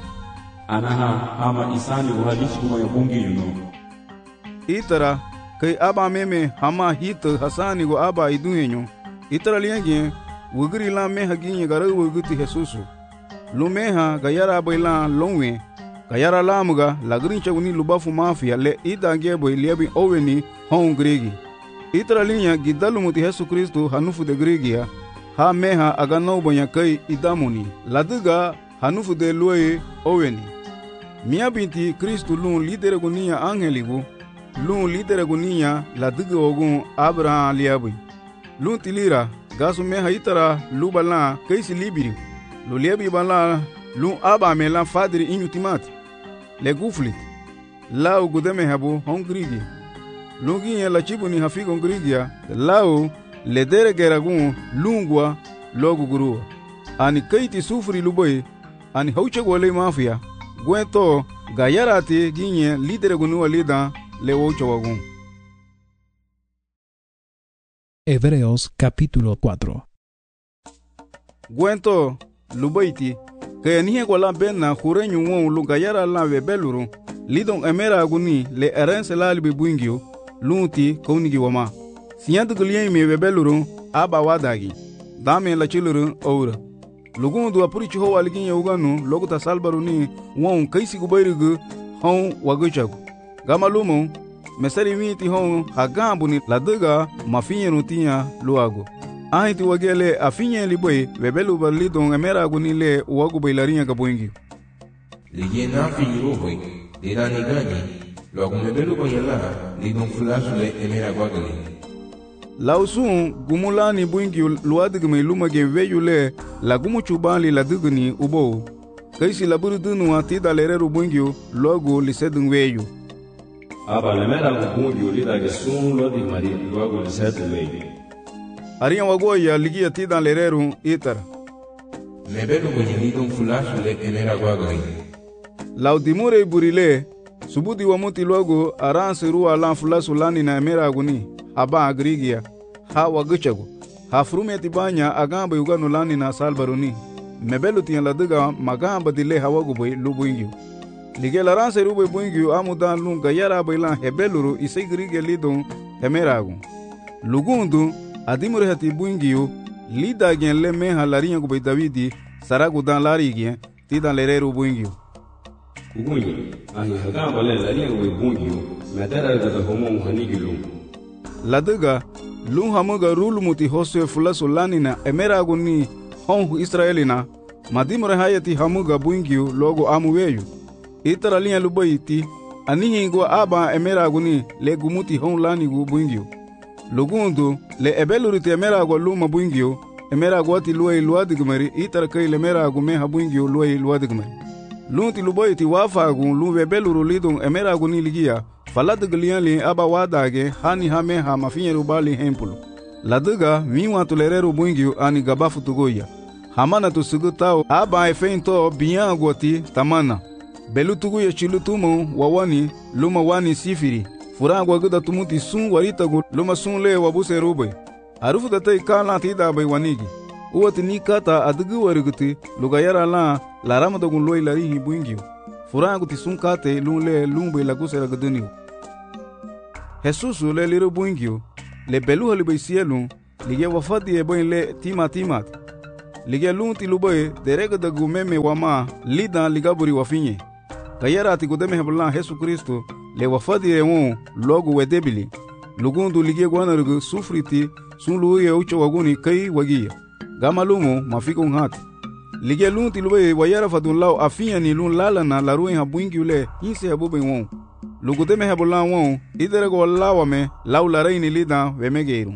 Speaker 5: anaha ama isani uhalishi kuma ya bungi yuno
Speaker 4: itara kai aba meme hama hit hasani go aba iduhenyo itara lienge wugri la meha ginye gara wuguti Jesusu lumeha gayara baila longwe gayara lamuga lagrin chaguni lubafu mafia le idange boy liabi oweni hon gregi itra linya gidalu muti Yesu Kristo hanufu de gregia ha meha agano bonya kai idamuni laduga hanufu de loye oweni mia binti Kristo lun lidere gunia angeligu lun lidere gunia laduga ogun Abraham liabi lun tilira gasu meha itara lubala kaisi libiri lu liebi bala lu aba mela fadri inutimati le guflit lau gudeme habu hongrigi lu ginye la chibuni hafigo ngrigia lau le dere geragun lungwa logu gurua ani kaiti sufri luboy ani hauche gole mafia gwento gayarati ginye lidere gunu lida le wocho wagun.
Speaker 3: Hebreos capítulo cuatro.
Speaker 4: Gwento lubaiti que nihe gola benna jureñu won lugayara la bebeluru lidon emera aguni le erense la libe buingio lunti konigi wama siyantu gulien me bebeluru aba wadagi dame la chiluru oura lugundu apuri chiho waligin yuganu loguta salbaruni won kaisi gubayrigu hon waguchagu gamalumo mesari miti hon hagambu ni laduga mafinyeru tinya luago ahiti wagele afinye liboy bebelu balidon emera guni le wagu bailarinya gaboingi
Speaker 2: ligie na finyo boy dira ni gani lo agumebelu boyala lidon flash le emera gwagale
Speaker 4: lausun gumulani buingi luadigme lumage veyule lagumu chubali ladigni ubo kaisi laburu dunu atida lereru buingi logo lisedun veyu
Speaker 5: aba lemera gugungi ulida gesun lo di mari logo lisedun veyu
Speaker 4: ariya wagoya ligia tida lereru itara
Speaker 2: mebelu boyelidon flash le emera gwagale
Speaker 4: laudimure burile subudi wa muti logo aranse ruwa lan fulasu lani na emera guni aba agrigia ha waguchago ha frumeti banya agamba yugano lani na salbaruni mebelu tiyan laduga magamba dile hawagu boy lubuingio lige laranse rube buingio amudan lunga yara bailan hebeluru isegrigia lidon emeragu lugundu adimure hati buingio lida gen le meha larinya gubay Davidi saragu dan lari gen tidan lereru buingio
Speaker 5: ugunye ahi hagamba le larinya gubay buingio medara da homo hanigilu
Speaker 4: laduga lun hamuga rulu muti hoswe fulasu lanina emeragu ni honhu Israelina madimure hayati hamuga buingio logo amuweyu itara linya lubayiti anihingo aba emeragu ni le gumuti hon lanigu buingio lugundu le ebeluriti emeragu luma buingio emeragu ati luay luadigmari itara kai le emeragu meha buingio luay luadigmari lunti lubayiti wafagu lu ebeluru lidon emeragu ni ligia faladiglian li aba wadage hani hame ha mafinyeru bali hempulu laduga miwa tulereru buingio ani gabafu tugoya hamana tusugutao aba efento biangoti tamana belu tuguya chilutumo wawani luma wani sifiri furangwa guda tumuti sun waritagu luma sun le wabuse rube arufu datai kala tida bai wanigi uwati ni kata adugu wariguti lugayara la larama dogun loi larihi buingio furangu ti sun kate lun le lumbe laguse laguduniu Jesusu le liru buingio le belu halibai sielu lige wafadi e boin le tima timat. Lige lunti luboy derega da gumeme wama lida ligaburi wafinye. Kayara ti gudeme heblan Yesu Kristo le wafadi e won logo wedebili. Lugundu lige gwanargu sufriti sun luye ucho waguni kai wagia. Gamalumo mafiko ngati. Lige lunti luboy wayara fadun law afinya ni lun lala na laruin habwingi ule inse habube won. Lugudeme heblan won iderego lawame law laraini lida wemegeirum.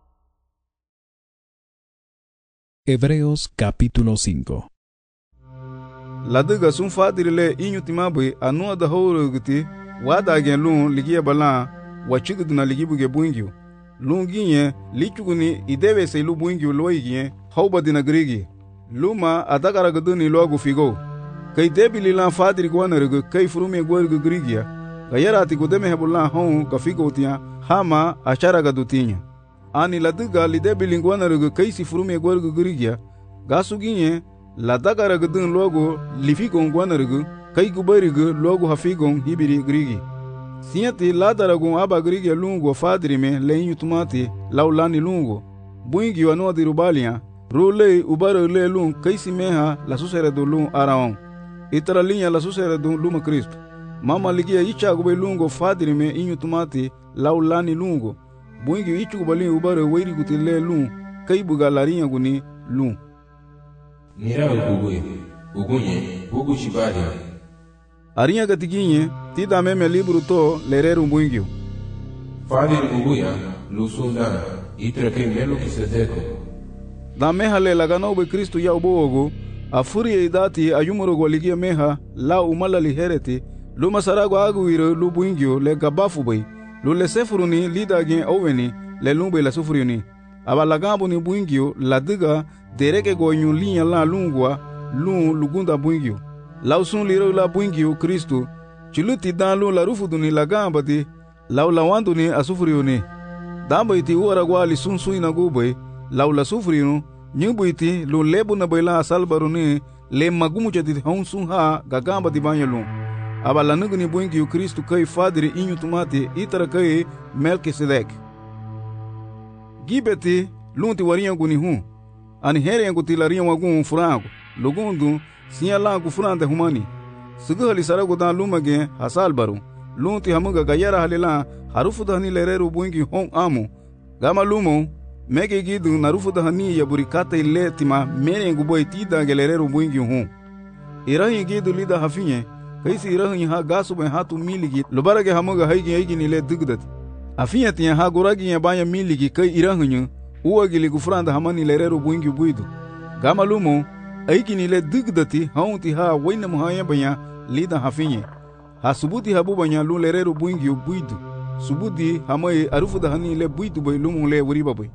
Speaker 3: Hebreos capítulo cinco.
Speaker 4: Ladiga sun fadirile inyu timabe anu da howrugti wada gen lun ligiya bala wachiguduna ligibuge buingyu lun ginye lichuguni idewe se lu buingyu loygie hawba dina grigi luma adagara guduni logu figo kai debili lan fadiri gwanargu kai furume gwargu grigia gayarati gudeme hebulan hon gafigo tia hama achara gadutinya ani ladiga lidebili gwanargu kai si furume gwargu grigia gasuginye la dagara gudun logo lifigon gwanargu kai gubarigu logo hafigon hibiri grigi siati la daragun aba grigi lungo fadrime lein tumati laulani lungo buingi wano dirubalia rule ubaro le lun kai simeha la susere do lun araon itara linha la susere do luma Cristo mama ligia icha gube lungo fadrime inyu tumati laulani lungo buingi ichu gubalin ubaro weiri gutile lun kai buga larinha guni lun
Speaker 2: Mira uguwe, ugunye, ugu shibaria.
Speaker 4: Arinha gatiginye, tida meme libro to lereru buingyo.
Speaker 2: Fadir uguya, lusunda, itra ke melo kiseteko.
Speaker 4: Da meha le lagano be Kristo ya ubogo, afuri e dati ayumuro goligia meha, la umala lihereti, luma sarago aguiro lu buingyo le gabafu bay, lu le sefuruni lida gen oweni, le lumbe la sufuriuni. Aba lagambo ni buingyo, la diga, dereke go nyun linya la lungwa lun lugunda buingyo law sun liro la buingyo Kristo chiluti dan lun la rufuduni la gamba di law la wanduni asufriuni damba iti uara gwali sun suina gubay law la sufriunu nyubu iti lun lebu na bayla salbaruni le magumu chati hon sun ha gagamba di banya lun aba la nuguni buingyo Kristo kai fadiri inyu tumati itara kai Melkisedek gibeti lunti warinha guni hun ani here ngo tilaria wagun frango lugundu siya langu franda humani sigali sarago dan lumage hasal baru lunti hamuga gayara halila harufu dani lereru buingi hon amu gama lumo mege gidu narufu dani ya burikata iletima mere ngo boy tida gelereru buingi hon irahi gidu lida hafinye kaisi irahi ha gasu ben hatu miligi lubarage hamuga haigi haigi ni le dugdat afinya tiya ha goragi ya banya miligi kai irahi uwa gili gufranda hamani lereru buingi buidu gama lumo aiki ni le digdati haunti ha waina muhaya banya lida hafinye ha subuti habu banya lu lereru buingi buidu subuti hamai arufu da hani le buidu bay lumo le wuriba bay.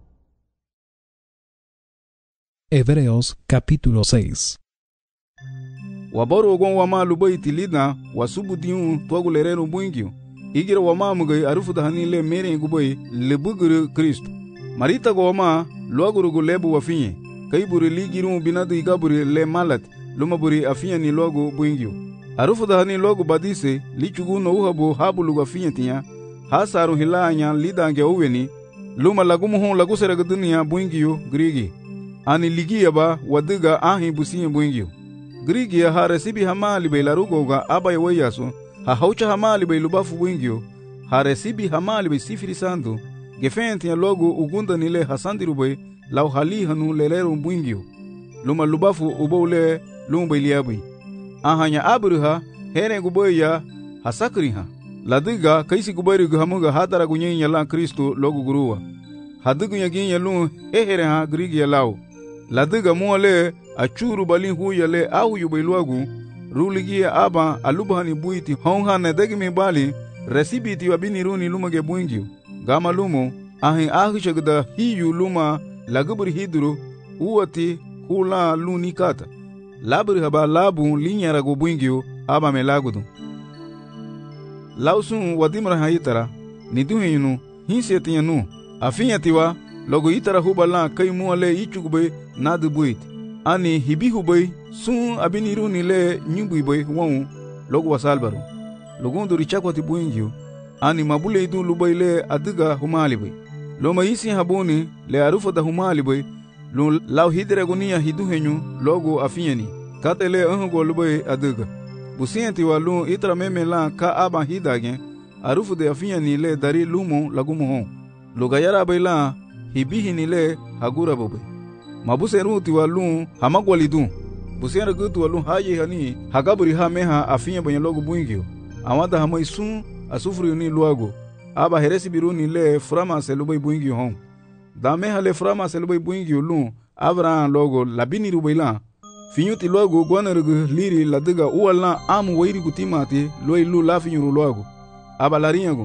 Speaker 3: Hebreos capítulo seis.
Speaker 4: Waboro gon wama lubaiti lida wasubuti un tuagu lereru buingi igira wama mugai arufu da hani le mere ngubay le buguru Kristo marita goma logo lebu wafinye kai buri ligiru binadu igaburi le malat luma buri afinya ni logo buingyo arufu da hani logo badise lichugu no uhabu habu lugo afinya tinya hasaru hilanya lidange uweni luma lagumu hon lagu serega dunia buingyo grigi ani ligia ba wadiga ahi businye buingyo grigi ha resibi hamali be larugo ga abay wayaso ha haucha hamali be lubafu buingyo ha resibi hamali be sifiri sandu gefenti ya logo ugunda nile hasandirubay law hali hanu lelero buingyo luma lubafu ubole lumba iliabi ahanya abruha here guboya hasakriha ladiga kaisi gubari guhamuga hadara gunyenya la Kristo logo guruwa hadigu yaginya lu ehere ha grigi ya law ladiga muale achuru balin huya le au yubayluagu ruligia aba alubhani buiti honha na degimi bali resibiti wabini runi lumage buingyo gama lumo ahin ahishagda hiyu luma lagubri hidru uwati hula lunikata labri haba labu linyara go buingyo aba melagudu lausun wadimra hayitara niduhinu hinsetianu afinyatiwa logo itara hubala kai muale ichugbe nadbuit ani hibihubay sun abiniruni le nyubuibay won logo wasalbaru logundu richakwati buingyo ani mabule idu lubayle adiga humalibay lo maisi habuni le arufa da humali boy lo law hidre gonia hidu henyu logo afieni kate le ango loboy aduga busienti walu itra meme la ka aba hidage arufu de afieni le dari lumo lagumo hon lo gayara bayla hibihi ni le hagura bobe mabuseru ti walu hamagwalidu busera gutu walu haye hani hagaburi ha meha afinya banya logo buingio awada hamaisun asufuri ni luago aba heresi biruni le frama selubai buingio hon da meha le frama selubai buingio lu abra logo labini rubaila finyuti logo gwanargu liri ladiga uwala amu wairi kutimati loi lu lafinyu luago aba larinyago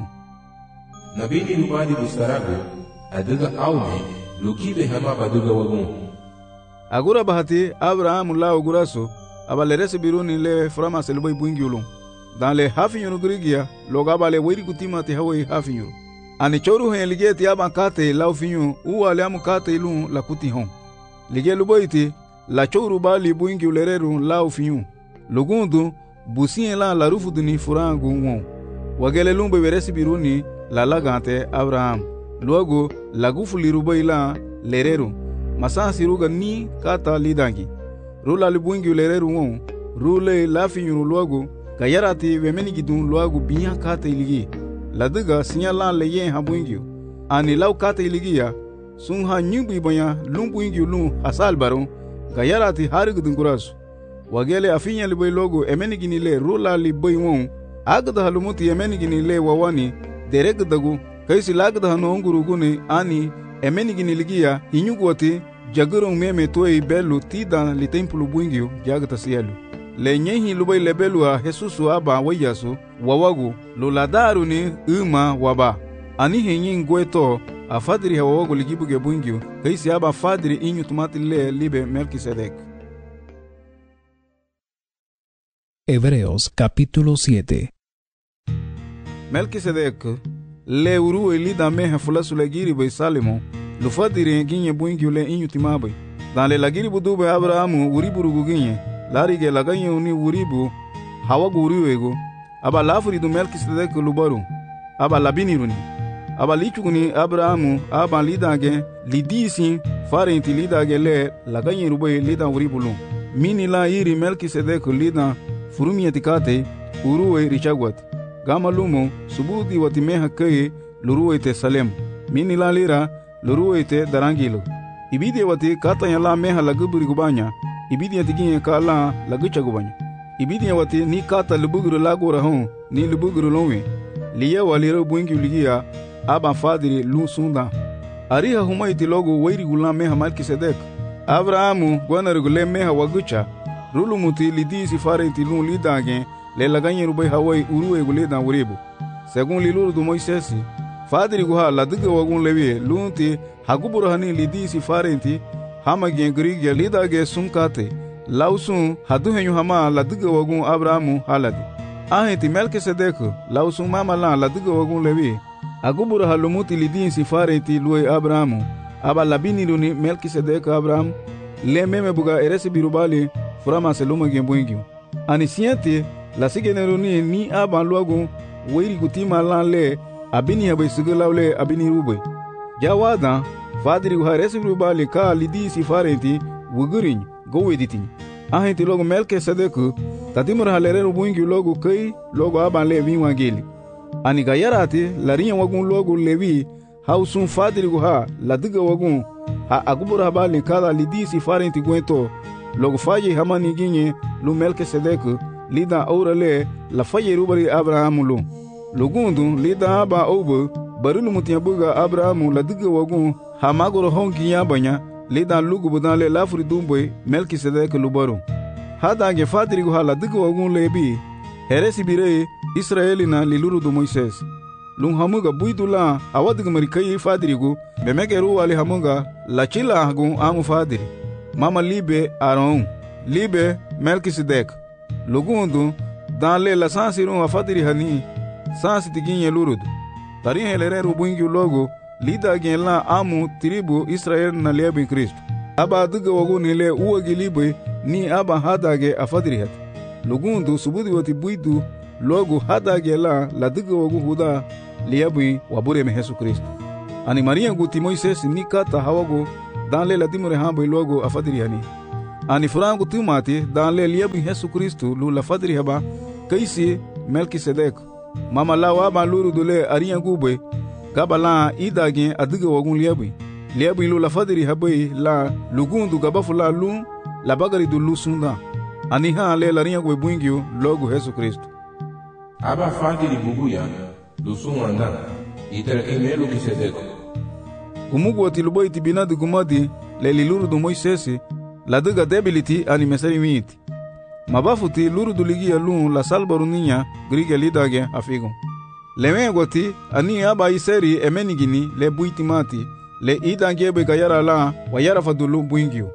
Speaker 2: nabini rubadi bustarago adiga aume lukibe hama baduga wagun
Speaker 4: agura bahati abraham la oguraso abalerese biruni le frama selubai buingiulum dans le hafinyuru grigia loga le wiri kutimati hawai hafinyuru ani choru hen ligeti aba kate la finyu u ale am kate lu la kuti hon lige luboiti la choru bali buingi ulereru la finyu lugundu busien la la rufu duni furangu won wagele lumbe veresi biruni la lagante abraham luego lagufu lirubaila lereru masa siruga ni kata lidangi rula libuingi ulereru won rule la finyu luego kayarati wemeni gidun luego binya kata iligi ladiga sinyala leye habuingi ani law kata iligiya sun ha nyubi banya lumbuingi lu hasal baro kayarati harigudun kurasu wagele afinya liboy logo emeni gini le rula liboy won agda halumuti emeni gini le wawani derek dagu kaisi lagda hano nguruguni ani emeni gini ligiya hinyugwati jagurung meme toy belu tidan li templu buingio jagta sielu le nyehi lubai lebelu a Jesusu aba wayasu wawagu luladaru ni uma waba ani henyi ngweto a fadri hawawagu ligibuge buingio kaisi aba fadri inyu tumati le libe Melquisedec.
Speaker 3: Hebreos capítulo siete.
Speaker 4: Melquisedec le uru elida meha fulasu legiri bay Salemo lu fadri ginye buingio le inyu timabai dan le lagiri budube Abrahamu uri burugu ginye larige laganye uni uribu hawagu uriwego aba lafuri du Melquisedec lubaru aba labiniruni aba lichuguni Abrahamu aba lidage lidisi farenti lidage le laganye rubai lida uribulu mini la iri Melquisedec lida furumiyeti kate uruwe richagwat gama lumo subudi watimeha keye luruwe te Salem mini la lira luruwe te darangilo ibide wati kata yala meha laguburi gubanya ibidi yatiginye kala lagucha gubanya ibidi wati ni kata lubuguru lagora hon ni lubuguru lonwe liya walira buingi ligia aba fadiri lu sunda ariha humaiti logo wairi gula meha Melquisedec Abrahamu gwanar gule meha wagucha rulu muti lidisi farenti lu lidage le laganye rubai hawai uruwe gule dan uribu segun liluru du Moisesi fadiri guha ladiga wagun lewie lunti haguburu hani lidisi farenti hama gen grigia lidage sunkate lausun hadu henyu hama ladiga wagun Abrahamu haladi ahenti Melquisedec lausun mama la ladiga wagun lewie aguburu halumuti lidisi farenti luwe Abrahamu aba labini luni Melquisedec Abraham le meme buga eresi birubali furama seluma gen buingio ani siente la sigeneruni ni aba luagun weiri kutima lan le abini habai sigulawle abini rubai jawada fadiri guharesi rubali ka lidisi farenti wugurin goweditin ahenti logo Melquisedec tatimur halere rubuingi logo kai logo aban levi wangeli ani gayarati larinya wagun logo levi hausun fadiri guha ladiga wagun ha agubur habali kala lidisi farenti gwento logo faye hamani ginye lu Melquisedec lida aurale la faye rubari Abrahamu lu lugundu lida aba obo barulu mutia buga Abrahamu ladiga wagun ha magoro honki yabanya lida lugu budale lafuri dumboy Melquisedec lubaru hada ge fadiri guha ladiga wagun lebi heresi bire Israelina liluru du Moises lung hamuga buidula awadiga marikai fadirigu bemegeru wali hamuga la chila hagun amu fadiri mama libe Aaron libe Melquisedec lugundu dale la sansiru wa fadiri hani sansi tiginye lurudu tari helere rubuingi logo lida gen la amu tribu Israel na liebe Kristo aba duga wagu nile uwagi libe ni aba hadage afadiri hat lugundu subudi wati buidu logo hadage la la duga wagu huda liebe wabure me Jesu Kristo Ani Maria guti Moises ni kata hawago dan le latimore hambo logo afadiri hani. Ani frango tumati dan le liabu Yesu Kristo lu la fadiri haba kaisi Melkisedek. Mama lawa ba luru dole ariya gube gabala idage adiga wagun liabu. Liabu lu la fadiri habai la lugundu gabafula lu la bagari du lu sunda. Ani ha le lariya gwe buingio logo Yesu Kristo.
Speaker 2: Aba fadiri buguya lu sunda itara emelu kisedeko.
Speaker 4: Gumugu ati lubo iti binadu gumadi le liluru du Moisesi la diga debiliti ani mesari miti. Mabafuti luru du ligia lu la salbaru ninya grige lidage afigo. Leme goti ani aba iseri emenigini le buiti mati le idangebe gayara la wayara fadulu buingio.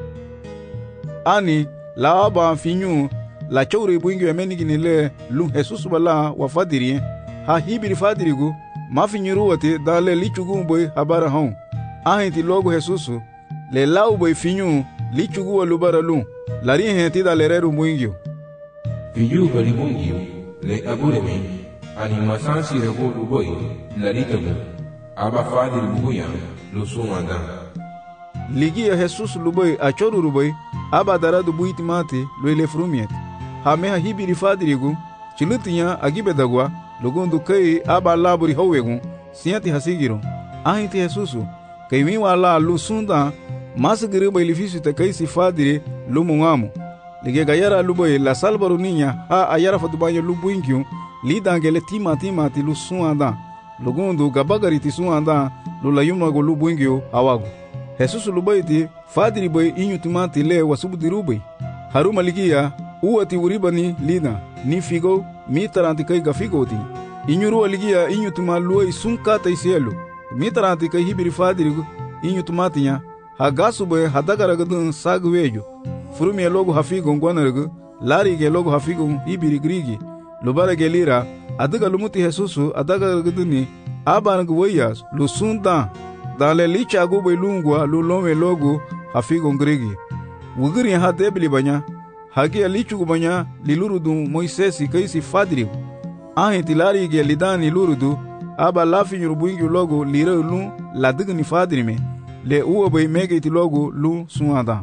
Speaker 4: Ani la aba finyu la chowri buingio emenigini le lu Jesus bala wa fadiri ha hibiri fadirigu mafinyiru wati da le lichugu boy habara hon. Ahinti logo Jesus le lau boy finyu lichugu wa lubara lu lari henti da lereru buingio.
Speaker 2: Finyu bari buingio le aburemi ani masansi rego luboy laritagu aba fadiri buguya lusumanda.
Speaker 4: Ligia Jesus luboy achoru ruboy aba daradu buiti mati loile frumiet. Hameha hibiri fadirigu chilutinya agibedagwa lugundu kai aba laburi howegu siati hasigiro. Ahinti Jesus kai miwa la lusunda masagiri boy lifisi te kai si fadiri lumungamu. Lige gayara luboy la salbaru ninya ha ayara fadubanyo lubuingyo lidangele tima tima ti lusuanda. Lugundu gabagari ti suanda lula yumna go lubuingyo awagu. Jesus luboy ti fadiri boy inyutumati le wasubudiru boy. Haruma ligia uwati uribani lina ni figo mitaranti kai gafigo ti. Inyuru ligia inyutuma luoy sunkata isielu. Mitaranti kai hibiri fadiri inyutumatinya hagasu boy hadagaragadun sagwejo. Furumia logo hafigo ngwanargu lari ge logo hafigo hibiri grigi. Lubara ge lira adaga lumuti Jesusu adagaragaduni abangu wayas lusunda dale licha go boy lungwa lulome logo hafigo grigi. Wugiri ha debli banya hagi lichu banya lilurudu Moisesi kaisi fadiri. Ahinti lari ge lidani lurudu aba lafi nyurubuingi logo lira lu la digni fadiri me le uwa boy mege iti logo lu suanda.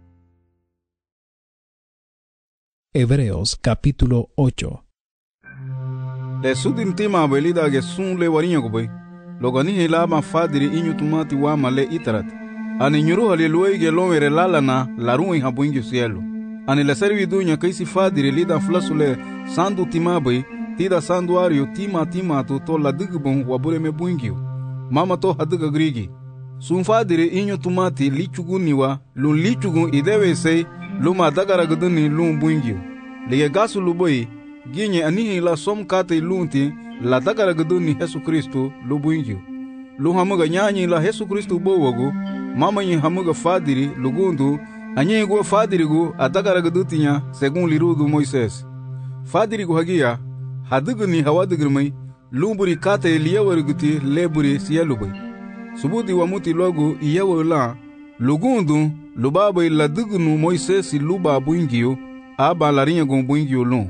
Speaker 3: Hebreos capítulo ocho.
Speaker 4: Le sudin tima belida ge sun le warinya go boy logani hela ma fadiri inyutumati wa male itarat. Ani nyuru hali luwe ge lomere lalana laruin habuingi sielu. Ani la servi dunya kaisi fadiri lida flasule sandu timabai tida sanduario tima tima to to la digbon wabure me buingio. Mama to hadiga grigi. Sun fadiri inyo tumati lichuguniwa lun lichugun idewe sei luma dagara guduni lun buingio. Lige gasu luboi ginye anihi la som kate lunti la dagara guduni Yesu Kristo lu buingio. Lu hamuga nyanyi la Yesu Kristo bowagu mama nyi hamuga fadiri lugundu anye go fadirigu adagara gudutinya segun lirudu Moises. Fadirigu hagia hadiguni hawadigirmai lumburi kate liyawariguti leburi siyalubai. Subudi wamuti logo iyawala lugundu lubabai ladigunu Moises luba buingio aba larinya gon buingio lun.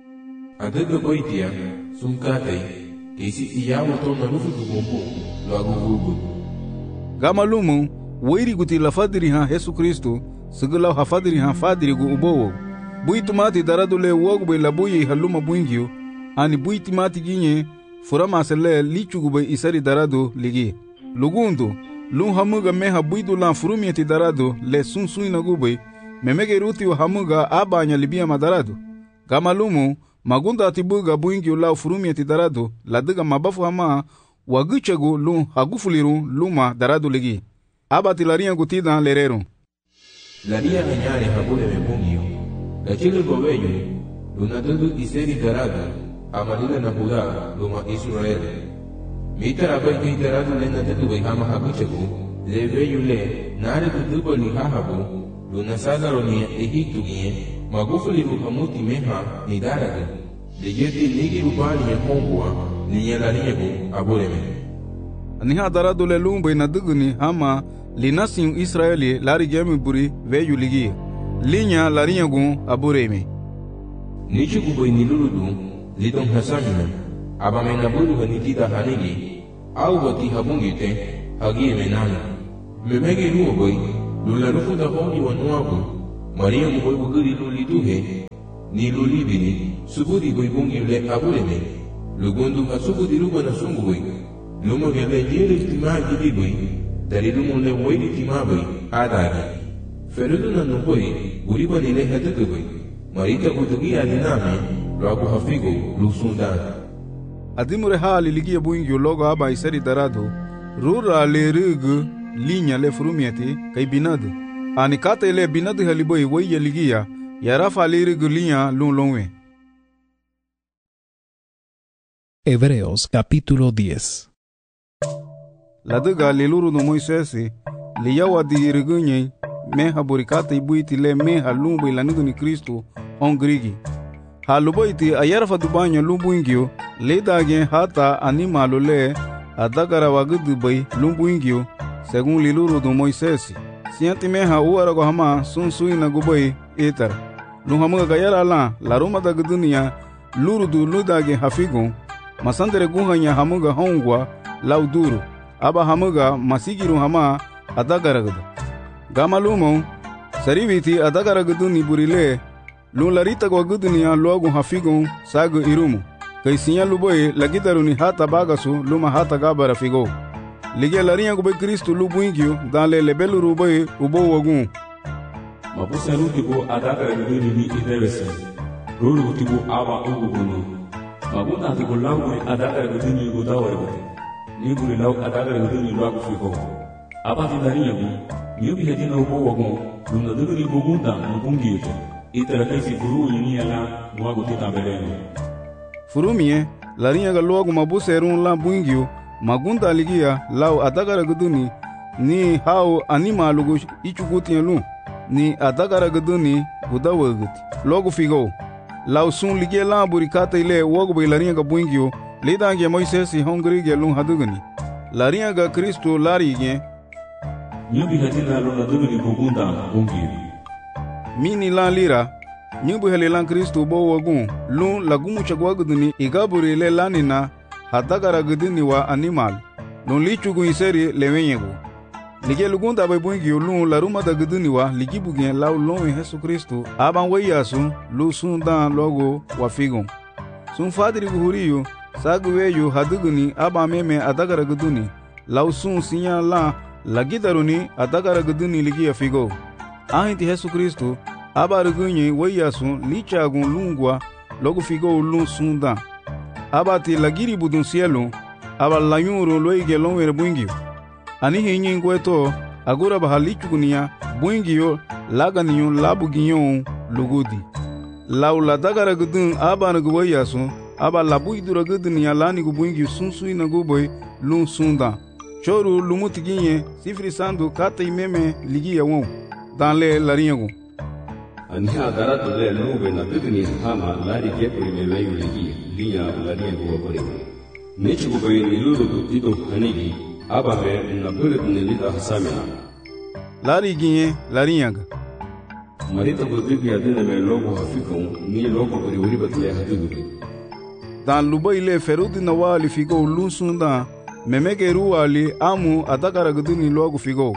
Speaker 2: Adaga boitia sunkate kesi iyawo to na lufu gumbu lagu gugu.
Speaker 4: Gama lumu wairi guti la fadiri ha Yesu Kristo sigula ha fadiri ha fadiri gu ubowo. Buitumati daradule wogbe la buyi haluma buingio ani buitimati ginye furama sele lichugube isari darado ligi. Lugundu lun hamuga meha buidu lan furumieti darado le sunsuina gube memege ruti wa hamuga abanya libia madarado. Gama lumu magunda atibuga buingio la furumieti darado la diga mabafu hama wagichegu lun hagufuliru luma darado ligi. Abati laria gutida lerero.
Speaker 2: Laria menyare habule me bungio. La chile gobeyo lunatudu iseri darado amalila na Buda luma Israel. Mita abai kai darado le na tetu bai hama haguchegu le veyu le nare tutubo ni hahabu luna sadaro ni Egiptu gie magufuli ruhamuti meha ni darado le yeti nigi rubani ya kongwa ni yelariegu abureme.
Speaker 4: Niha darado le lumbai na duguni hama linasin Israeli lari gemi buri veyu ligi linya lariegu abureme.
Speaker 2: Nichugu bai ni luludu lidong hasamina abame naburu hanitida hanigi au bati habungi te hagi menana memege luo boy lula rufu da honi wanuabu Maria mu boy buguri luli duhe ni luli bini subudi boy bungi le abule me lugundu ka subudi ruba na sungu boy lumo gele jere tima gidi boy dari lumo le boy tima boy adagi ferudu na no boy guri ba ni le hedeke boy marita kutugi aliname logo hafigo lusunda
Speaker 4: adimure hali ligia buingi logo aba iseri darado rura le rugu linya le frumiati kai binadu ani kata ile binadu haliboi weye ligia yarafa le rugu linya lun lonwe.
Speaker 3: Hebreos capítulo diez.
Speaker 4: La duga le luru no Moisesi le yawa di rugunye meha burikata ibuiti le meha lumbu ilanidu ni Kristo on grigi haluboiti ayarafa dubanyo lumbuingio le dage hata animalo le adagara wagudu bai lumbuingio según liluru do Moisesi sianti meha uara go hama sun suina gubai etar luhamuga gayara la la roma da dunia luru du ludage hafigon masandere guhanya hamuga hongwa lauduru aba hamuga masigiru hama adagara gudu gamalumo sariviti adagara gudu ni burile lun larita go gudunia logo hafigon sago irumu kai sinya luboy lagitaruni hata bagasu luma hata gabara figo lige larinha go be Kristo lubuingio dans le lebelu ruboy ubo wogun
Speaker 5: mabusa rutibo adagara guduni ni idewese rulu rutibo aba ugugunu mabunda tibo lawu adagara guduni gudawari ni buri law adagara guduni logo figo aba tindarinha bi yubi hedina ubo wogun luna duduni bugunda mbungio itara kaisi furu yini ala mwago titabeleno
Speaker 4: furumie larinha ga logo mabuserun la buingio magunda ligia law adagara guduni ni hao anima lugo ichugutielu ni adagara guduni gudawaguti logo figo law sun ligia la burikata ile wogo be larinha ga buingio lidange Moisesi hongri ge lun hadugani larinha ga Kristo larige
Speaker 5: nyubi hadina luna duguni bugunda bungio mini
Speaker 4: lan lira nyubu hele lan Kristo bo wogun lun lagumu chagwaguduni igaburi le lanina hadagara guduni wa animal lun lichugu iseri lewenyego lige lugunda bai bungi lun laruma da guduni wa ligibugen law lon Yesu Kristo aban wayasu lu sun dan logo wa figon sun fadiri guhuriyo saguweyo haduguni aba meme adagara guduni law sun sinya la lagidaruni adagara guduni ligia figo ahinti Yesu Kristo aba rugunye wayasun lichagun lungwa logo figo lun sunda aba ti lagiri budun cielo aba layuro loige lonwere buingio ani hinyi ngweto agura bahalichugunia buingio laganiyo labuginyo lugudi laula dagara gudun aba nagu wayasun aba labuidura gudunia lani gu buingio sunsui nagu boy lun sunda choru lumutiginye sifri sandu kata imeme ligia won dans les laringo
Speaker 5: ani agara to le lube na bidni hama lari ke puri me layu ligi liya laringo puri nechi go be ni lulu tito hanigi aba me na bullet ni lida hasamena
Speaker 4: lari ginye laringa
Speaker 5: marita go dibi adina me logo hafikon ni logo puri wuri batle hadugu
Speaker 4: dans luba ile ferudi na wali figo lunsunda memege ruwali amu adagara guduni logo figo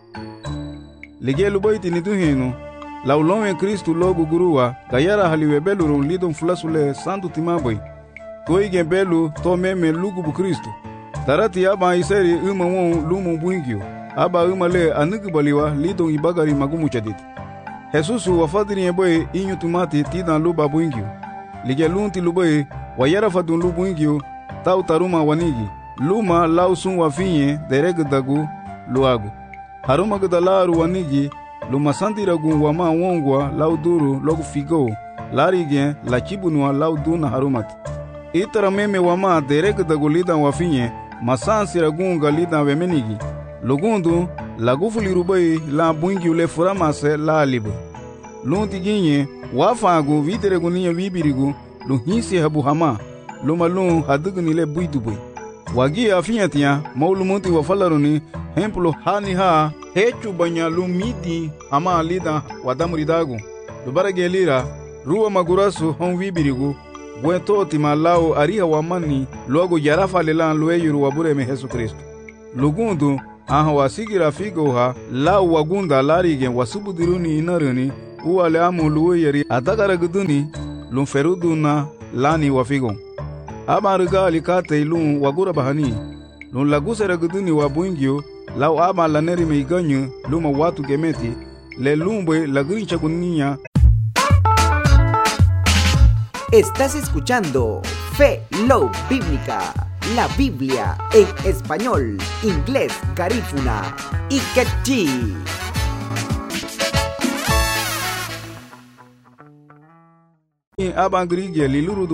Speaker 4: lige lubaiti ni duhinu laulonwe Kristo logo guruwa gayara haliwe belu ron lidon fulasule sandu timaboy toige belu to meme lugu bu Kristo tarati aba iseri uma won lumu buingio aba uma le anugu baliwa lidon ibagari magumu chadit Jesusu wafadiri eboy inyu tumati tidan luba buingio lige lunti luboy wayara fadun lubu buingio tau taruma wanigi luma lausun wafinye dereg dagu luagu haruma gudalaru wanigi luma sandiragun wama wongwa lauduru logu figo larige la chibunwa lauduna harumati itara meme wama dereg dagu lidan wafinye masansiragun galidan wemenigi lugundu lagufuli rubai la buingi ule furamase la alibu lunti ginye wafagu videreguniya wibirigu luhinsi habu hama luma lun hadugunile buidubui wagi afiyatia maulumunti wafalaruni hemplo hani ha hechu banya lumidi ama lida wadamuridagu lubarage lira ruwa magurasu hon wibirigu buen to timalao aria wamani luego yarafa lelan lueyuru wabureme Jesucristo. Lugundu aha wasigira figo ha la wagunda larigen wasubudiruni inaruni uwale amu lueyeri atakara guduni lumferuduna lani wafigo. Abariga alikate ilun wagura bahani lun lagusera guduni wabuingyo lau ama laneri meiganyu luma watu gemeti le lumbe la grincha kuniña.
Speaker 6: Estás escuchando Fe Love Bíblica, la Biblia en español, inglés, garífuna y quechí.
Speaker 4: Abangrigia liluru